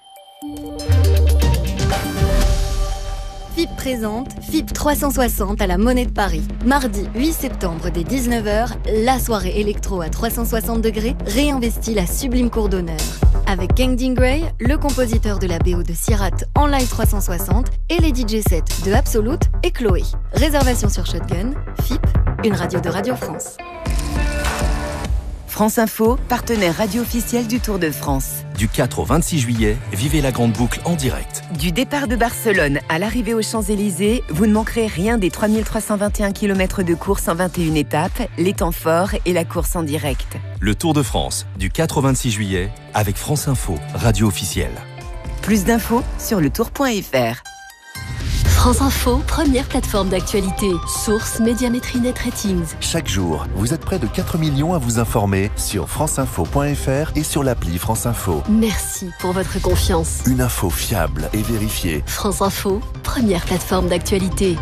[SPEAKER 4] F I P présente F I P trois cent soixante à la Monnaie de Paris. Mardi huit septembre dès dix-neuf heures, la soirée électro à trois cent soixante degrés réinvestit la sublime cour d'honneur. Avec Kangding Gray, le compositeur de la B O de Sirat en live trois cent soixante et les D J sets de Absolute et Chloé. Réservation sur Shotgun, F I P, une radio de Radio France.
[SPEAKER 10] France Info, partenaire radio officiel du Tour de France.
[SPEAKER 9] Du quatre au vingt-six juillet, vivez la grande boucle en direct.
[SPEAKER 10] Du départ de Barcelone à l'arrivée aux Champs-Élysées, vous ne manquerez rien des trois mille trois cent vingt et un kilomètres de course en vingt et une étapes, les temps forts et la course en direct.
[SPEAKER 9] Le Tour de France, du quatre au vingt-six juillet, avec France Info, radio officielle.
[SPEAKER 10] Plus d'infos sur le tour point f r.
[SPEAKER 4] France Info, première plateforme d'actualité. Source Médiamétrie Net Ratings.
[SPEAKER 5] Chaque jour, vous êtes près de quatre millions à vous informer sur franceinfo point f r et sur l'appli France Info.
[SPEAKER 4] Merci pour votre confiance.
[SPEAKER 5] Une info fiable et vérifiée.
[SPEAKER 4] France Info, première plateforme d'actualité.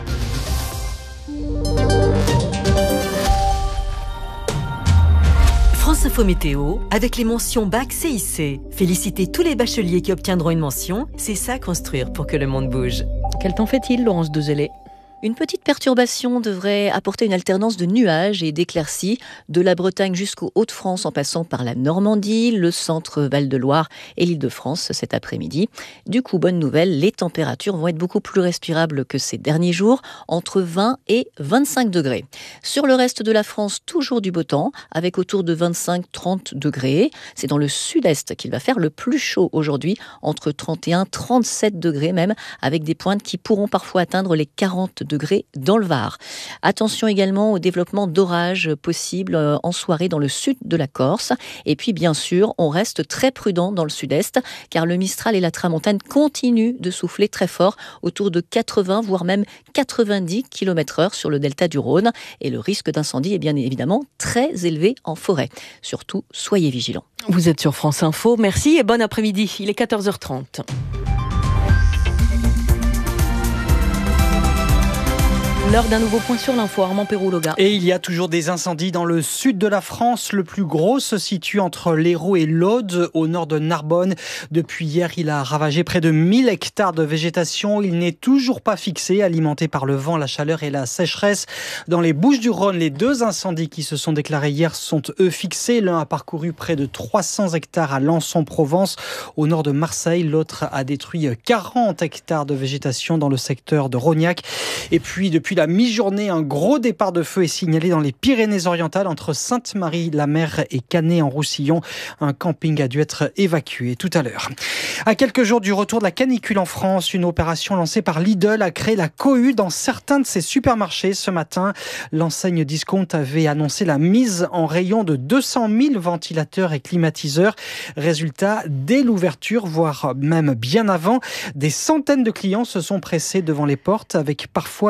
[SPEAKER 12] France Info Météo, avec les mentions Bac C I C. Félicitez tous les bacheliers qui obtiendront une mention, c'est ça construire pour que le monde bouge.
[SPEAKER 1] Quel temps fait-il, Laurence Dezellé ?
[SPEAKER 13] Une petite perturbation devrait apporter une alternance de nuages et d'éclaircies de la Bretagne jusqu'aux Hauts-de-France en passant par la Normandie, le centre Val-de-Loire et l'Île-de-France cet après-midi. Du coup, bonne nouvelle, les températures vont être beaucoup plus respirables que ces derniers jours, entre vingt et vingt-cinq degrés. Sur le reste de la France, toujours du beau temps, avec autour de vingt-cinq à trente degrés. C'est dans le sud-est qu'il va faire le plus chaud aujourd'hui, entre trente et un à trente-sept degrés même, avec des pointes qui pourront parfois atteindre les quarante degrés dans le Var. Attention également au développement d'orages possibles en soirée dans le sud de la Corse. Et puis bien sûr, on reste très prudent dans le sud-est car le Mistral et la Tramontane continuent de souffler très fort autour de quatre-vingts voire même quatre-vingt-dix kilomètres heure sur le delta du Rhône. Et le risque d'incendie est bien évidemment très élevé en forêt. Surtout, soyez vigilants.
[SPEAKER 1] Vous êtes sur France Info. Merci et bon après-midi. Il est quatorze heures trente. L'heure d'un nouveau point sur l'info, Armand Perroux-Loga.
[SPEAKER 24] Et il y a toujours des incendies dans le sud de la France. Le plus gros se situe entre l'Hérault et l'Aude, au nord de Narbonne. Depuis hier, il a ravagé près de mille hectares de végétation. Il n'est toujours pas fixé, alimenté par le vent, la chaleur et la sécheresse. Dans les Bouches-du-Rhône, les deux incendies qui se sont déclarés hier sont eux fixés. L'un a parcouru près de trois cents hectares à Lens-en-Provence, au nord de Marseille. L'autre a détruit quarante hectares de végétation dans le secteur de Rognac. Et puis, depuis la mi-journée, un gros départ de feu est signalé dans les Pyrénées-Orientales entre Sainte-Marie-la-Mer et Canet-en-Roussillon. Un camping a dû être évacué tout à l'heure. À quelques jours du retour de la canicule en France, une opération lancée par Lidl a créé la cohue dans certains de ses supermarchés ce matin. L'enseigne Discount avait annoncé la mise en rayon de deux cent mille ventilateurs et climatiseurs. Résultat, dès l'ouverture, voire même bien avant, des centaines de clients se sont pressés devant les portes avec parfois de fortes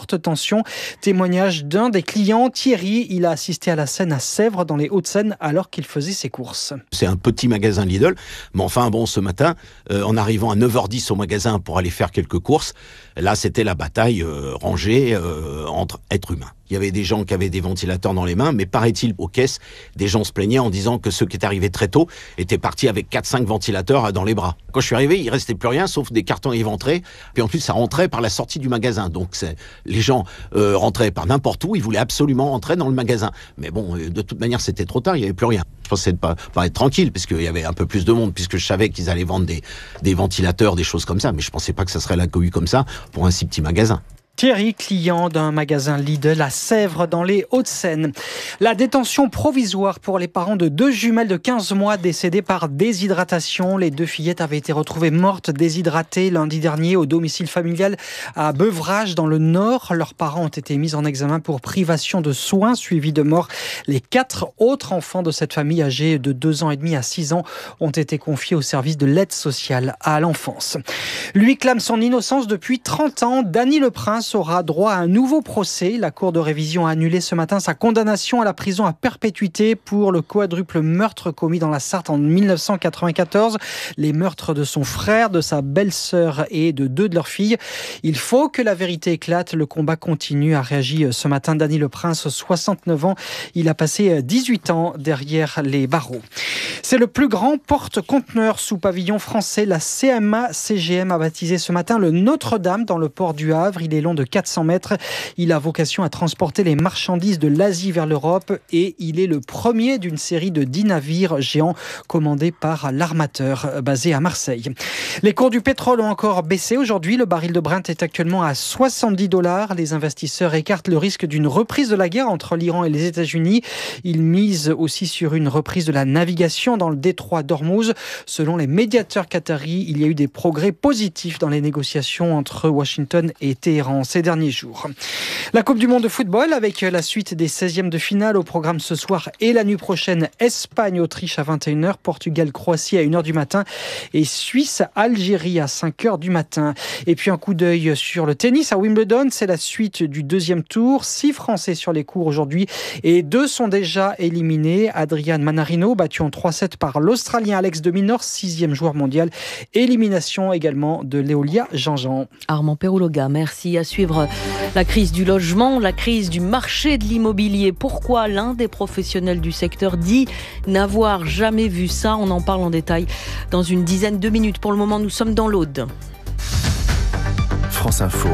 [SPEAKER 24] forte tension. Témoignage d'un des clients, Thierry. Il a assisté à la scène à Sèvres, dans les Hauts-de-Seine, alors qu'il faisait ses courses.
[SPEAKER 14] C'est un petit magasin Lidl, mais enfin bon, ce matin, euh, en arrivant à neuf heures dix au magasin pour aller faire quelques courses, là c'était la bataille euh, rangée euh, entre êtres humains. Il y avait des gens qui avaient des ventilateurs dans les mains, mais paraît-il, aux caisses, des gens se plaignaient en disant que ceux qui étaient arrivés très tôt étaient partis avec quatre cinq ventilateurs dans les bras. Quand je suis arrivé, il restait plus rien, sauf des cartons éventrés. Puis en plus, ça rentrait par la sortie du magasin. Donc c'est, les gens euh, rentraient par n'importe où, ils voulaient absolument rentrer dans le magasin. Mais bon, de toute manière, c'était trop tard, il n'y avait plus rien. Je pensais de pas, pas être tranquille, parce qu'il y avait un peu plus de monde, puisque je savais qu'ils allaient vendre des, des ventilateurs, des choses comme ça. Mais je pensais pas que ça serait la cohue comme ça pour un si petit magasin.
[SPEAKER 24] Thierry, client d'un magasin Lidl à Sèvres dans les Hauts-de-Seine. La détention provisoire pour les parents de deux jumelles de quinze mois décédées par déshydratation. Les deux fillettes avaient été retrouvées mortes, déshydratées lundi dernier au domicile familial à Beuvrages dans le Nord. Leurs parents ont été mis en examen pour privation de soins suivis de mort. Les quatre autres enfants de cette famille âgés de deux ans et demi à six ans ont été confiés au service de l'aide sociale à l'enfance. Lui clame son innocence depuis trente ans. Dany Le Prince aura droit à un nouveau procès. La Cour de révision a annulé ce matin sa condamnation à la prison à perpétuité pour le quadruple meurtre commis dans la Sarthe en mille neuf cent quatre-vingt-quatorze. Les meurtres de son frère, de sa belle-sœur et de deux de leurs filles. Il faut que la vérité éclate. Le combat continue, a réagi ce matin Dany Le Prince, soixante-neuf ans. Il a passé dix-huit ans derrière les barreaux. C'est le plus grand porte-conteneur sous pavillon français. La C M A C G M a baptisé ce matin le Notre-Dame dans le port du Havre. Il est long de quatre cents mètres. Il a vocation à transporter les marchandises de l'Asie vers l'Europe et il est le premier d'une série de dix navires géants commandés par l'armateur basé à Marseille. Les cours du pétrole ont encore baissé aujourd'hui. Le baril de Brent est actuellement à soixante-dix dollars. Les investisseurs écartent le risque d'une reprise de la guerre entre l'Iran et les États-Unis. Ils misent aussi sur une reprise de la navigation dans le détroit d'Ormuz. Selon les médiateurs qataris, il y a eu des progrès positifs dans les négociations entre Washington et Téhéran ces derniers jours. La Coupe du monde de football avec la suite des seizièmes de finale au programme ce soir et la nuit prochaine. Espagne-Autriche à vingt et une heures, Portugal-Croatie à une heure du matin et Suisse-Algérie à cinq heures du matin. Et puis un coup d'œil sur le tennis à Wimbledon, c'est la suite du deuxième tour. Six Français sur les cours aujourd'hui et deux sont déjà éliminés. Adrian Manarino, battu en trois sept par l'Australien Alex de Minaur, sixième joueur mondial. Élimination également de Léolia Jean-Jean.
[SPEAKER 1] Armand Perouloga, merci. À suivre la crise du logement, la crise du marché de l'immobilier. Pourquoi l'un des professionnels du secteur dit n'avoir jamais vu ça? On en parle en détail dans une dizaine de minutes. Pour le moment, nous sommes dans l'Aude.
[SPEAKER 5] France Info,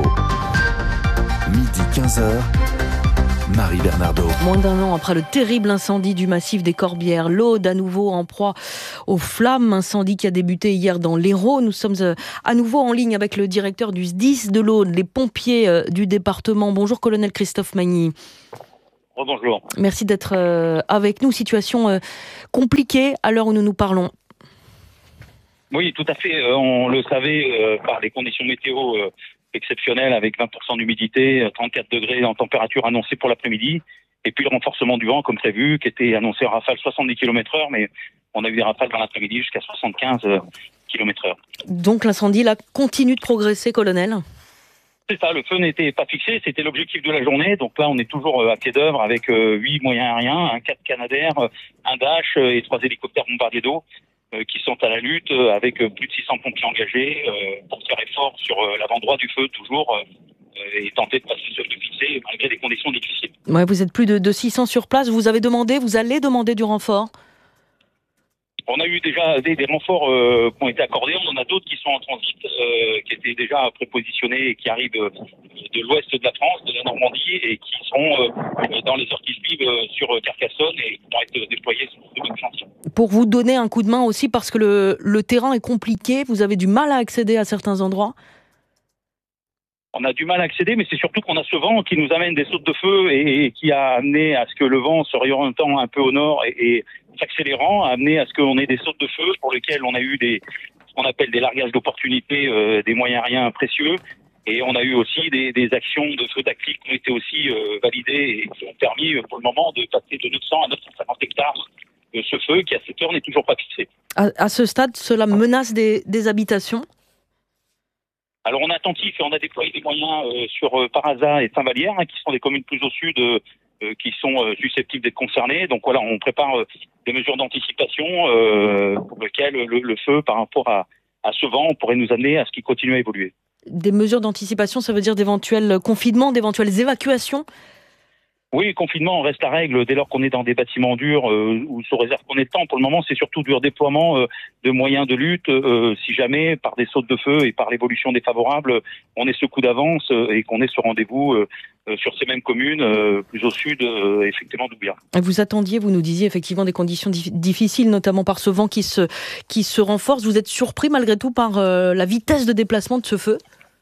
[SPEAKER 5] midi quinze heures. Marie Bernardo.
[SPEAKER 1] Moins d'un an après le terrible incendie du massif des Corbières, l'Aude à nouveau en proie aux flammes. Incendie qui a débuté hier dans l'Hérault. Nous sommes à nouveau en ligne avec le directeur du S D I S de l'Aude, les pompiers du département. Bonjour colonel Christophe Magny.
[SPEAKER 15] Bonjour.
[SPEAKER 1] Merci d'être avec nous. Situation compliquée à l'heure où nous nous parlons.
[SPEAKER 15] Oui, tout à fait. On le savait par les conditions météo exceptionnel avec vingt pour cent d'humidité, trente-quatre degrés en température annoncée pour l'après-midi. Et puis le renforcement du vent, comme prévu, qui était annoncé en rafale soixante-dix kilomètres heure, mais on a eu des rafales dans l'après-midi jusqu'à soixante-quinze kilomètres heure.
[SPEAKER 1] Donc l'incendie, là, continue de progresser, colonel ?
[SPEAKER 15] C'est ça, le feu n'était pas fixé, c'était l'objectif de la journée. Donc là, on est toujours à pied d'œuvre avec huit moyens aériens, un quatre Canadair, un Dash et trois hélicoptères bombardiers d'eau qui sont à la lutte avec plus de six cents pompiers engagés pour faire effort sur l'avant droit du feu toujours et tenter de passer sur le fixé malgré des conditions difficiles.
[SPEAKER 1] Ouais, vous êtes plus de, de six cents sur place, vous avez demandé, vous allez demander du renfort ?
[SPEAKER 15] On a eu déjà des, des renforts euh, qui ont été accordés, on en a d'autres qui sont en transit, euh, qui étaient déjà prépositionnés et qui arrivent euh, de l'ouest de la France, de la Normandie, et qui seront euh, dans les heures qui suivent euh, sur Carcassonne et qui vont être déployés sur ce même chantier.
[SPEAKER 1] Pour vous donner un coup de main aussi, parce que le, le terrain est compliqué, vous avez du mal à accéder à certains endroits ?
[SPEAKER 15] On a du mal à accéder, mais c'est surtout qu'on a ce vent qui nous amène des sautes de feu et, et qui a amené à ce que le vent se réorientant un peu au nord et, et s'accélérant, a amené à ce qu'on ait des sautes de feu pour lesquelles on a eu des, ce qu'on appelle des largages d'opportunités, euh, des moyens aériens précieux. Et on a eu aussi des, des actions de feu tactique qui ont été aussi euh, validées et qui ont permis pour le moment de passer de neuf cents à neuf cent cinquante hectares de ce feu qui à cette heure n'est toujours pas fixé.
[SPEAKER 1] À, à ce stade, cela menace des, des habitations ?
[SPEAKER 15] Alors on est attentif et on a déployé des moyens euh, sur euh, Paraza et Saint-Vallière, hein, qui sont des communes plus au sud, euh, euh, qui sont euh, susceptibles d'être concernées. Donc voilà, on prépare euh, des mesures d'anticipation euh, pour lesquelles le, le feu, par rapport à, à ce vent, pourrait nous amener à ce qu'il continue à évoluer.
[SPEAKER 1] Des mesures d'anticipation, ça veut dire d'éventuels confinements, d'éventuelles évacuations ?
[SPEAKER 15] Oui, confinement reste la règle dès lors qu'on est dans des bâtiments durs euh, ou sous réserve qu'on ait le temps. Pour le moment, c'est surtout du redéploiement euh, de moyens de lutte. Euh, si jamais, par des sautes de feu et par l'évolution défavorable, on est ce coup d'avance euh, et qu'on est ce rendez-vous euh, euh, sur ces mêmes communes, euh, plus au sud, euh, effectivement, d'Oubiard.
[SPEAKER 1] Vous attendiez, vous nous disiez effectivement des conditions dif- difficiles, notamment par ce vent qui se, qui se renforce. Vous êtes surpris malgré tout par euh, la vitesse de déplacement de ce feu ?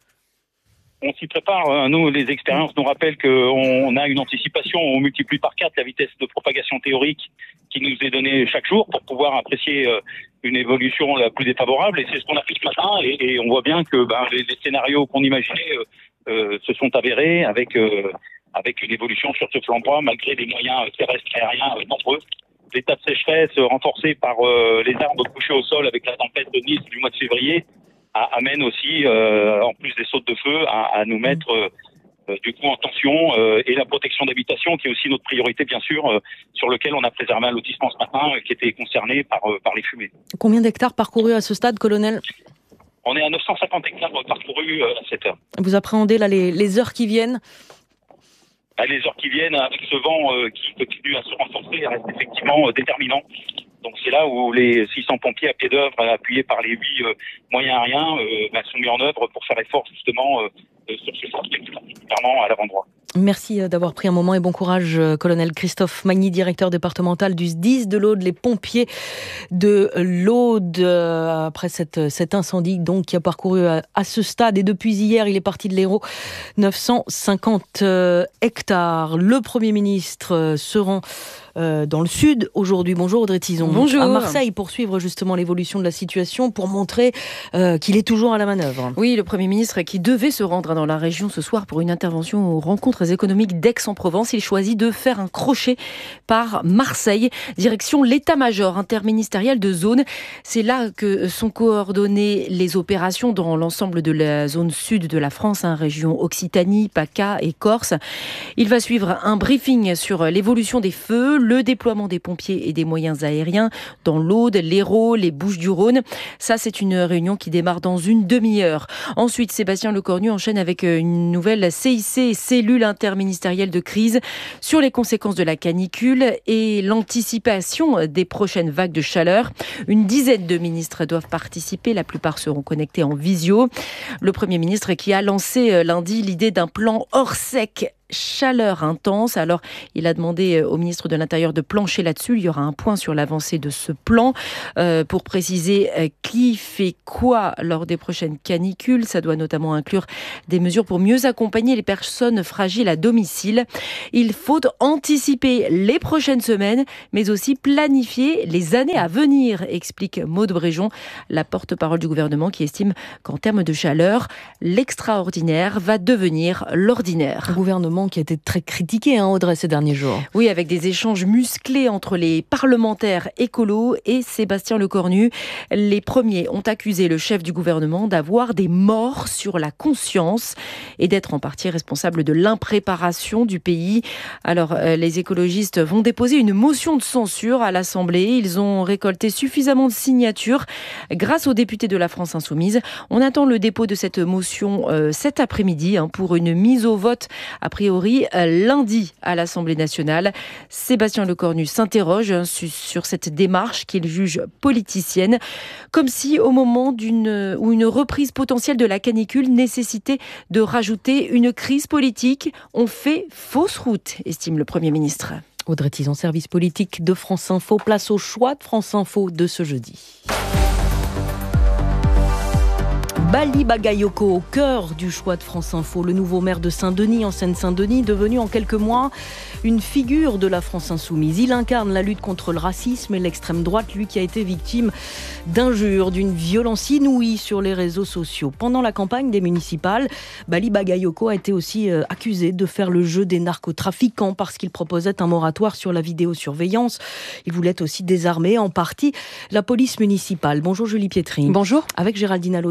[SPEAKER 15] On s'y prépare. Nous, les expériences nous rappellent qu'on a une anticipation. On multiplie par quatre la vitesse de propagation théorique qui nous est donnée chaque jour pour pouvoir apprécier une évolution la plus défavorable. Et c'est ce qu'on a fait ce matin. Et, et on voit bien que ben, les, les scénarios qu'on imaginait euh, se sont avérés avec, euh, avec une évolution sur ce flambois malgré des moyens terrestres et aériens euh, nombreux. L'état de sécheresse renforcé par euh, les arbres couchés au sol avec la tempête de Nice du mois de février amène aussi, euh, en plus des sautes de feu, à, à nous mettre euh, du coup en tension euh, et la protection d'habitation qui est aussi notre priorité bien sûr, euh, sur lequel on a préservé un lotissement ce matin euh, qui était concerné par, euh, par les fumées.
[SPEAKER 1] Combien d'hectares parcourus à ce stade, colonel ?
[SPEAKER 15] On est à neuf cent cinquante hectares parcourus euh, à cette heure.
[SPEAKER 1] Vous appréhendez là les, les heures qui viennent ?
[SPEAKER 15] Les heures qui viennent avec ce vent euh, qui continue à se renforcer reste effectivement euh, déterminant. Donc c'est là où les six cents pompiers à pied d'œuvre, appuyés par les huit euh, moyens aériens, euh, bah, sont mis en œuvre pour faire effort justement euh, sur ce chantier, particulièrement à l'avant-droit.
[SPEAKER 1] Merci d'avoir pris un moment et bon courage, colonel Christophe Magny, directeur départemental du S D I S de l'Aude, les pompiers de l'Aude. Après cette, cet incendie donc qui a parcouru à, à ce stade et depuis hier, il est parti de l'Hérault, neuf cent cinquante hectares. Le Premier ministre se rend Euh, dans le sud aujourd'hui. Bonjour Audrey Tizon.
[SPEAKER 2] Bonjour.
[SPEAKER 1] À Marseille pour suivre justement l'évolution de la situation, pour montrer euh, qu'il est toujours à la manœuvre.
[SPEAKER 2] Oui, le Premier ministre qui devait se rendre dans la région ce soir pour une intervention aux rencontres économiques d'Aix-en-Provence, il choisit de faire un crochet par Marseille, direction l'état-major interministériel de zone. C'est là que sont coordonnées les opérations dans l'ensemble de la zone sud de la France, hein, région Occitanie, PACA et Corse. Il va suivre un briefing sur l'évolution des feux, le déploiement des pompiers et des moyens aériens dans l'Aude, l'Hérault, les Bouches-du-Rhône. Ça, c'est une réunion qui démarre dans une demi-heure. Ensuite, Sébastien Lecornu enchaîne avec une nouvelle C I C, cellule interministérielle de crise, sur les conséquences de la canicule et l'anticipation des prochaines vagues de chaleur. Une dizaine de ministres doivent participer, la plupart seront connectés en visio. Le Premier ministre qui a lancé lundi l'idée d'un plan hors sec chaleur intense. Alors, il a demandé au ministre de l'Intérieur de plancher là-dessus. Il y aura un point sur l'avancée de ce plan euh, pour préciser euh, qui fait quoi lors des prochaines canicules. Ça doit notamment inclure des mesures pour mieux accompagner les personnes fragiles à domicile. Il faut anticiper les prochaines semaines, mais aussi planifier les années à venir, explique Maude Bréjon, la porte-parole du gouvernement, qui estime qu'en termes de chaleur, l'extraordinaire va devenir l'ordinaire.
[SPEAKER 1] Le gouvernement qui a été très critiqué, hein, Audrey, ces derniers jours.
[SPEAKER 2] Oui, avec des échanges musclés entre les parlementaires écolos et Sébastien Lecornu. Les premiers ont accusé le chef du gouvernement d'avoir des morts sur la conscience et d'être en partie responsable de l'impréparation du pays. Alors, euh, les écologistes vont déposer une motion de censure à l'Assemblée. Ils ont récolté suffisamment de signatures grâce aux députés de la France Insoumise. On attend le dépôt de cette motion euh, cet après-midi hein, pour une mise au vote a priori lundi à l'Assemblée nationale. Sébastien Lecornu s'interroge hein, sur cette démarche qu'il juge politicienne, comme si au moment d'une ou une reprise potentielle de la canicule nécessitait de rajouter une crise politique. On fait fausse route, estime le Premier ministre.
[SPEAKER 1] Audrey Tizon, service politique de France Info. Place au choix de France Info de ce jeudi. Bali Bagayoko, au cœur du choix de France Info, le nouveau maire de Saint-Denis, en Seine-Saint-Denis, devenu en quelques mois une figure de la France insoumise. Il incarne la lutte contre le racisme et l'extrême droite, lui qui a été victime d'injures, d'une violence inouïe sur les réseaux sociaux. Pendant la campagne des municipales, Bali Bagayoko a été aussi euh, accusé de faire le jeu des narcotrafiquants parce qu'il proposait un moratoire sur la vidéosurveillance. Il voulait aussi désarmer en partie la police municipale. Bonjour Julie Pietri.
[SPEAKER 2] Bonjour.
[SPEAKER 1] Avec Géraldine Allo de la C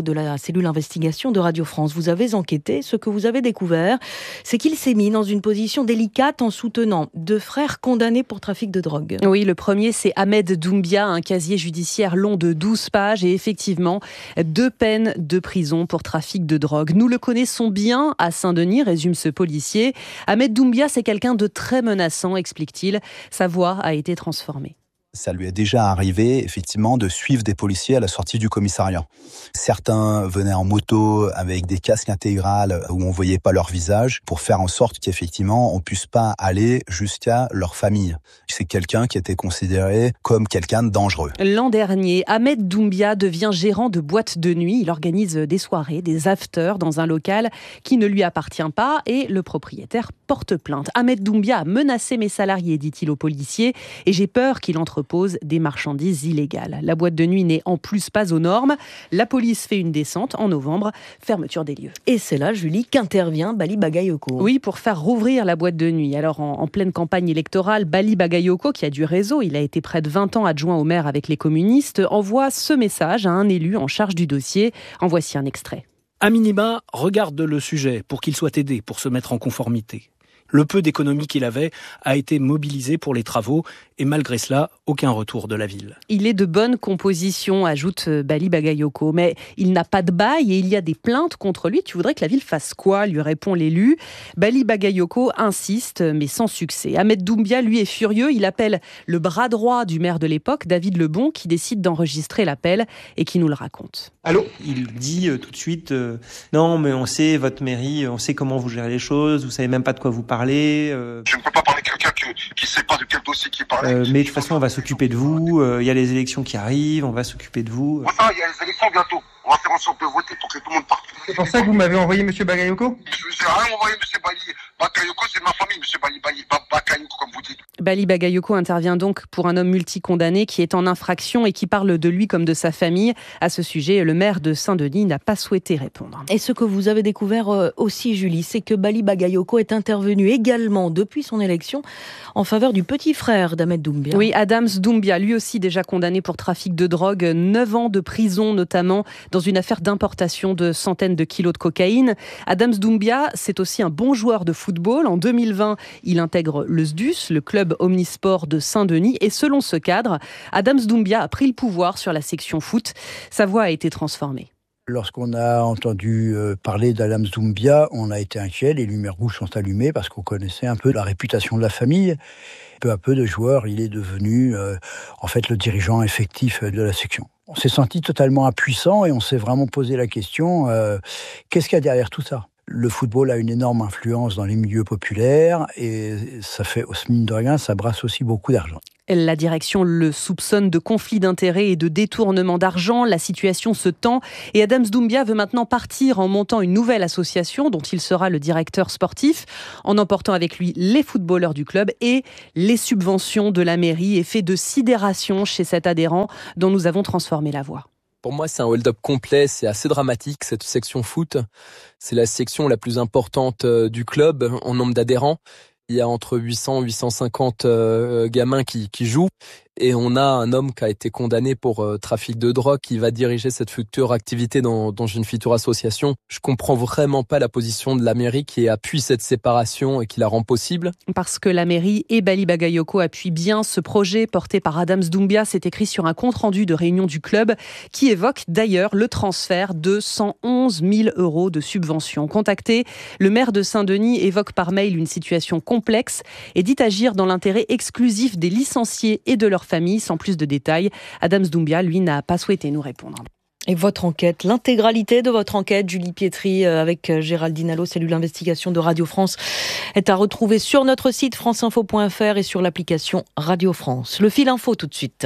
[SPEAKER 1] cellule investigation de Radio France. Vous avez enquêté. Ce que vous avez découvert, c'est qu'il s'est mis dans une position délicate en soutenant deux frères condamnés pour trafic de drogue.
[SPEAKER 16] Oui, le premier, c'est Ahmed Doumbia, un casier judiciaire long de douze pages et effectivement, deux peines de prison pour trafic de drogue. Nous le connaissons bien à Saint-Denis, résume ce policier. Ahmed Doumbia, c'est quelqu'un de très menaçant, explique-t-il. Sa voix a été transformée.
[SPEAKER 17] Ça lui est déjà arrivé, effectivement, de suivre des policiers à la sortie du commissariat. Certains venaient en moto avec des casques intégrales où on voyait pas leur visage pour faire en sorte qu'effectivement, on puisse pas aller jusqu'à leur famille. C'est quelqu'un qui était considéré comme quelqu'un de dangereux.
[SPEAKER 16] L'an dernier, Ahmed Doumbia devient gérant de boîte de nuit. Il organise des soirées, des afters dans un local qui ne lui appartient pas et le propriétaire porte plainte. Ahmed Doumbia a menacé mes salariés, dit-il aux policiers, et j'ai peur qu'il entre pose des marchandises illégales. La boîte de nuit n'est en plus pas aux normes. La police fait une descente en novembre, fermeture des lieux.
[SPEAKER 1] Et c'est là, Julie, qu'intervient Bali Bagayoko.
[SPEAKER 16] Oui, pour faire rouvrir la boîte de nuit. Alors, en, en pleine campagne électorale, Bali Bagayoko, qui a du réseau, il a été près de vingt ans adjoint au maire avec les communistes, envoie ce message à un élu en charge du dossier. En voici un extrait.
[SPEAKER 19] À minima, regarde le sujet pour qu'il soit aidé pour se mettre en conformité. Le peu d'économie qu'il avait a été mobilisé pour les travaux et malgré cela, aucun retour de la ville.
[SPEAKER 16] Il est de bonne composition, ajoute Bali Bagayoko, mais il n'a pas de bail et il y a des plaintes contre lui. Tu voudrais que la ville fasse quoi ? Lui répond l'élu. Bali Bagayoko insiste, mais sans succès. Ahmed Doumbia, lui, est furieux. Il appelle le bras droit du maire de l'époque, David Lebon, qui décide d'enregistrer l'appel et qui nous le raconte.
[SPEAKER 20] Allô ? Il dit euh, tout de suite euh, « Non, mais on sait, votre mairie, on sait comment vous gérez les choses, vous savez même pas de quoi vous parlez. Euh... »
[SPEAKER 25] Je ne peux pas parler de quelqu'un qui ne sait pas de quel dossier qui parlait.
[SPEAKER 20] Euh, mais de toute façon, on va s'occuper de vous. Il euh, y a les élections qui arrivent, on va s'occuper de vous.
[SPEAKER 25] Voilà, il y a les élections bientôt. On va faire en sorte de voter pour que tout le monde parte.
[SPEAKER 20] C'est pour ça que vous m'avez envoyé M. Bagayoko ?
[SPEAKER 25] Je ne vous ai rien envoyé M. Bali. Bagayoko, c'est ma famille, M. Bali, Bali, Bagayoko, comme vous dites.
[SPEAKER 16] Bali Bagayoko intervient donc pour un homme multicondamné qui est en infraction et qui parle de lui comme de sa famille. À ce sujet, le maire de Saint-Denis n'a pas souhaité répondre.
[SPEAKER 1] Et ce que vous avez découvert aussi, Julie, c'est que Bali Bagayoko est intervenu également depuis son élection en faveur du petit frère d'Ahmed Doumbia.
[SPEAKER 16] Oui, Adams Doumbia, lui aussi déjà condamné pour trafic de drogue, neuf ans de prison notamment dans une affaire d'importation de centaines de kilos de cocaïne. Adams Doumbia, c'est aussi un bon joueur de football. En deux mille vingt, il intègre le S D U S, le club omnisport de Saint-Denis. Et selon ce cadre, Adams Doumbia a pris le pouvoir sur la section foot. Sa voix a été transformée.
[SPEAKER 26] Lorsqu'on a entendu parler d'Adams Doumbia, on a été inquiet, les lumières rouges sont allumées parce qu'on connaissait un peu la réputation de la famille. Peu à peu de joueurs, il est devenu euh, en fait le dirigeant effectif de la section. On s'est senti totalement impuissant et on s'est vraiment posé la question, euh, qu'est-ce qu'il y a derrière tout ça ? Le football a une énorme influence dans les milieux populaires et ça fait, mine de rien, ça brasse aussi beaucoup d'argent.
[SPEAKER 16] La direction le soupçonne de conflit d'intérêts et de détournement d'argent. La situation se tend et Adams Doumbia veut maintenant partir en montant une nouvelle association dont il sera le directeur sportif, en emportant avec lui les footballeurs du club et les subventions de la mairie. Effet de sidération chez cet adhérent dont nous avons transformé la voix.
[SPEAKER 27] Pour moi, c'est un hold-up complet, c'est assez dramatique, cette section foot. C'est la section la plus importante du club en nombre d'adhérents. Il y a entre huit cents et huit cent cinquante euh, gamins qui, qui jouent. Et on a un homme qui a été condamné pour euh, trafic de drogue qui va diriger cette future activité dans, dans une future association. Je comprends vraiment pas la position de la mairie qui appuie cette séparation et qui la rend possible.
[SPEAKER 16] Parce que la mairie et Bali Bagayoko appuient bien ce projet porté par Adams Doumbia. C'est écrit sur un compte-rendu de réunion du club qui évoque d'ailleurs le transfert de cent onze mille euros de subventions. Contacté, le maire de Saint-Denis évoque par mail une situation complexe et dit agir dans l'intérêt exclusif des licenciés et de leurs famille, sans plus de détails. Adams Doumbia, lui, n'a pas souhaité nous répondre.
[SPEAKER 1] Et votre enquête, l'intégralité de votre enquête, Julie Pietri, avec Géraldine Allo, cellule d'investigation de Radio France, est à retrouver sur notre site franceinfo point f r et sur l'application Radio France. Le fil info tout de suite.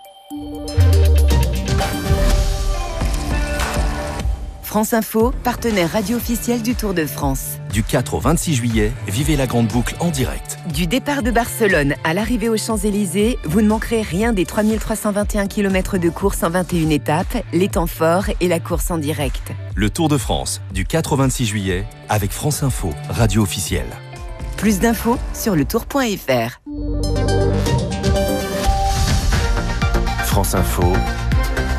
[SPEAKER 10] France Info, partenaire radio officiel du Tour de France.
[SPEAKER 9] Du quatre au vingt-six juillet, vivez la grande boucle en direct.
[SPEAKER 10] Du départ de Barcelone à l'arrivée aux Champs-Élysées, vous ne manquerez rien des trois mille trois cent vingt et un kilomètres de course en vingt et une étapes, les temps forts et la course en direct.
[SPEAKER 9] Le Tour de France, du quatre au vingt-six juillet, avec France Info, radio officielle.
[SPEAKER 10] Plus d'infos sur le tour point f r.
[SPEAKER 5] France Info,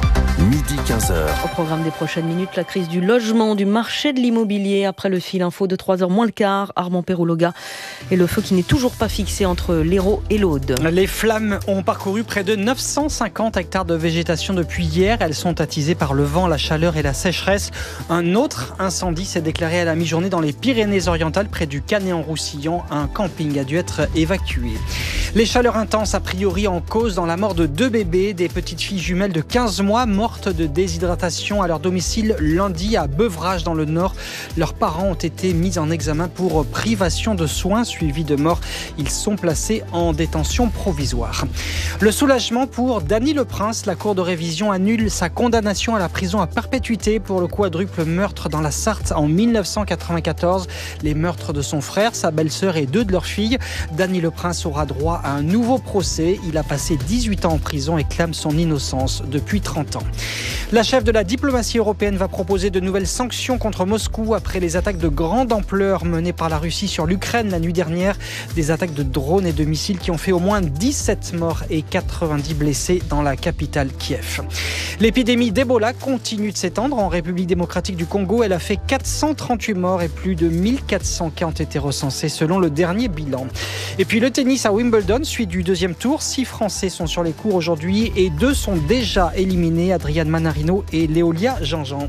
[SPEAKER 5] midi quinze heures.
[SPEAKER 1] Au programme des prochaines minutes, la crise du logement, du marché de l'immobilier. Après le fil info de trois heures moins le quart, Armand Perrouloga et le feu qui n'est toujours pas fixé entre l'Hérault et l'Aude.
[SPEAKER 24] Les flammes ont parcouru près de neuf cent cinquante hectares de végétation depuis hier. Elles sont attisées par le vent, la chaleur et la sécheresse. Un autre incendie s'est déclaré à la mi-journée dans les Pyrénées-Orientales, près du Canet-en-Roussillon. Un camping a dû être évacué. Les chaleurs intenses, a priori en cause dans la mort de deux bébés, des petites filles jumelles de quinze mois mortes de déshydratation à leur domicile lundi à Beuvrages dans le Nord. Leurs parents ont été mis en examen pour privation de soins suivis de mort. Ils sont placés en détention provisoire. Le soulagement pour Dany Le Prince. La Cour de révision annule sa condamnation à la prison à perpétuité pour le quadruple meurtre dans la Sarthe en mille neuf cent quatre-vingt-quatorze. Les meurtres de son frère, sa belle-sœur et deux de leurs filles. Dany Le Prince aura droit à un nouveau procès. Il a passé dix-huit ans en prison et clame son innocence depuis trente ans. La chef de la diplomatie européenne va proposer de nouvelles sanctions contre Moscou après les attaques de grande ampleur menées par la Russie sur l'Ukraine la nuit dernière. Des attaques de drones et de missiles qui ont fait au moins dix-sept morts et quatre-vingt-dix blessés dans la capitale Kiev. L'épidémie d'Ebola continue de s'étendre en République démocratique du Congo. Elle a fait quatre cent trente-huit morts et plus de mille quatre cents cas ont été recensés selon le dernier bilan. Et puis le tennis à Wimbledon suit du deuxième tour. Six Français sont sur les cours aujourd'hui et deux sont déjà éliminés. Adrian Manarino et Léolia Jean-Jean.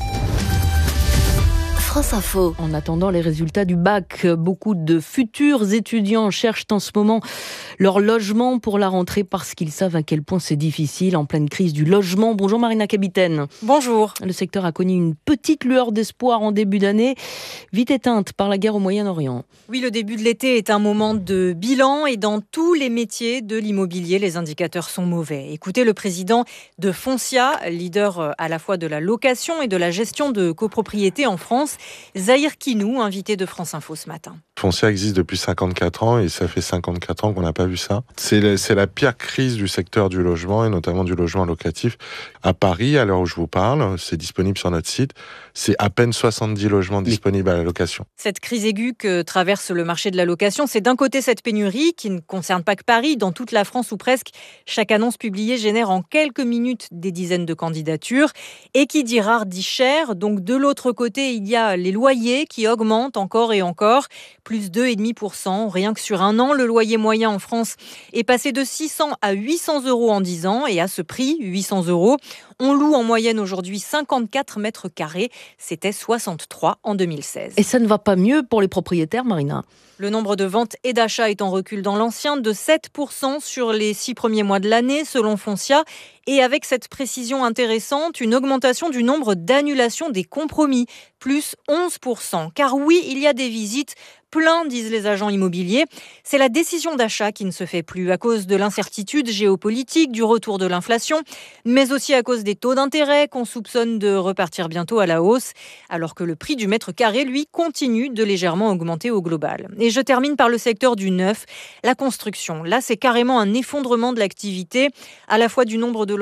[SPEAKER 1] France Info. En attendant les résultats du bac, beaucoup de futurs étudiants cherchent en ce moment leur logement pour la rentrée parce qu'ils savent à quel point c'est difficile en pleine crise du logement. Bonjour Marina Capitaine.
[SPEAKER 3] Bonjour.
[SPEAKER 1] Le secteur a connu une petite lueur d'espoir en début d'année, vite éteinte par la guerre au Moyen-Orient.
[SPEAKER 3] Oui, le début de l'été est un moment de bilan et dans tous les métiers de l'immobilier, les indicateurs sont mauvais. Écoutez le président de Foncia, leader à la fois de la location et de la gestion de copropriété en France, Zahir Kinou, invité de France Info ce matin.
[SPEAKER 6] Foncia existe depuis cinquante-quatre ans et ça fait cinquante-quatre ans qu'on n'a pas vu ça. C'est la, c'est la pire crise du secteur du logement et notamment du logement locatif. À Paris, à l'heure où je vous parle, c'est disponible sur notre site, c'est à peine soixante-dix logements disponibles à la location.
[SPEAKER 3] Cette crise aiguë que traverse le marché de la location, c'est d'un côté cette pénurie qui ne concerne pas que Paris, dans toute la France ou presque. Chaque annonce publiée génère en quelques minutes des dizaines de candidatures. Et qui dit rare dit cher. Donc de l'autre côté, il y a les loyers qui augmentent encore et encore. Plus deux virgule cinq pour cent. Rien que sur un an, le loyer moyen en France est passé de six cents à huit cents euros en dix ans. Et à ce prix, huit cents euros, on loue en moyenne aujourd'hui cinquante-quatre mètres carrés. C'était soixante-trois en deux mille seize.
[SPEAKER 1] Et ça ne va pas mieux pour les propriétaires, Marina ?
[SPEAKER 3] Le nombre de ventes et d'achats est en recul dans l'ancien de sept pour cent sur les six premiers mois de l'année, selon Foncia. Et avec cette précision intéressante, une augmentation du nombre d'annulations des compromis, plus onze pour cent. Car oui, il y a des visites, plein, disent les agents immobiliers. C'est la décision d'achat qui ne se fait plus à cause de l'incertitude géopolitique, du retour de l'inflation, mais aussi à cause des taux d'intérêt qu'on soupçonne de repartir bientôt à la hausse, alors que le prix du mètre carré, lui, continue de légèrement augmenter au global. Et je termine par le secteur du neuf, la construction. Là, c'est carrément un effondrement de l'activité, à la fois du nombre de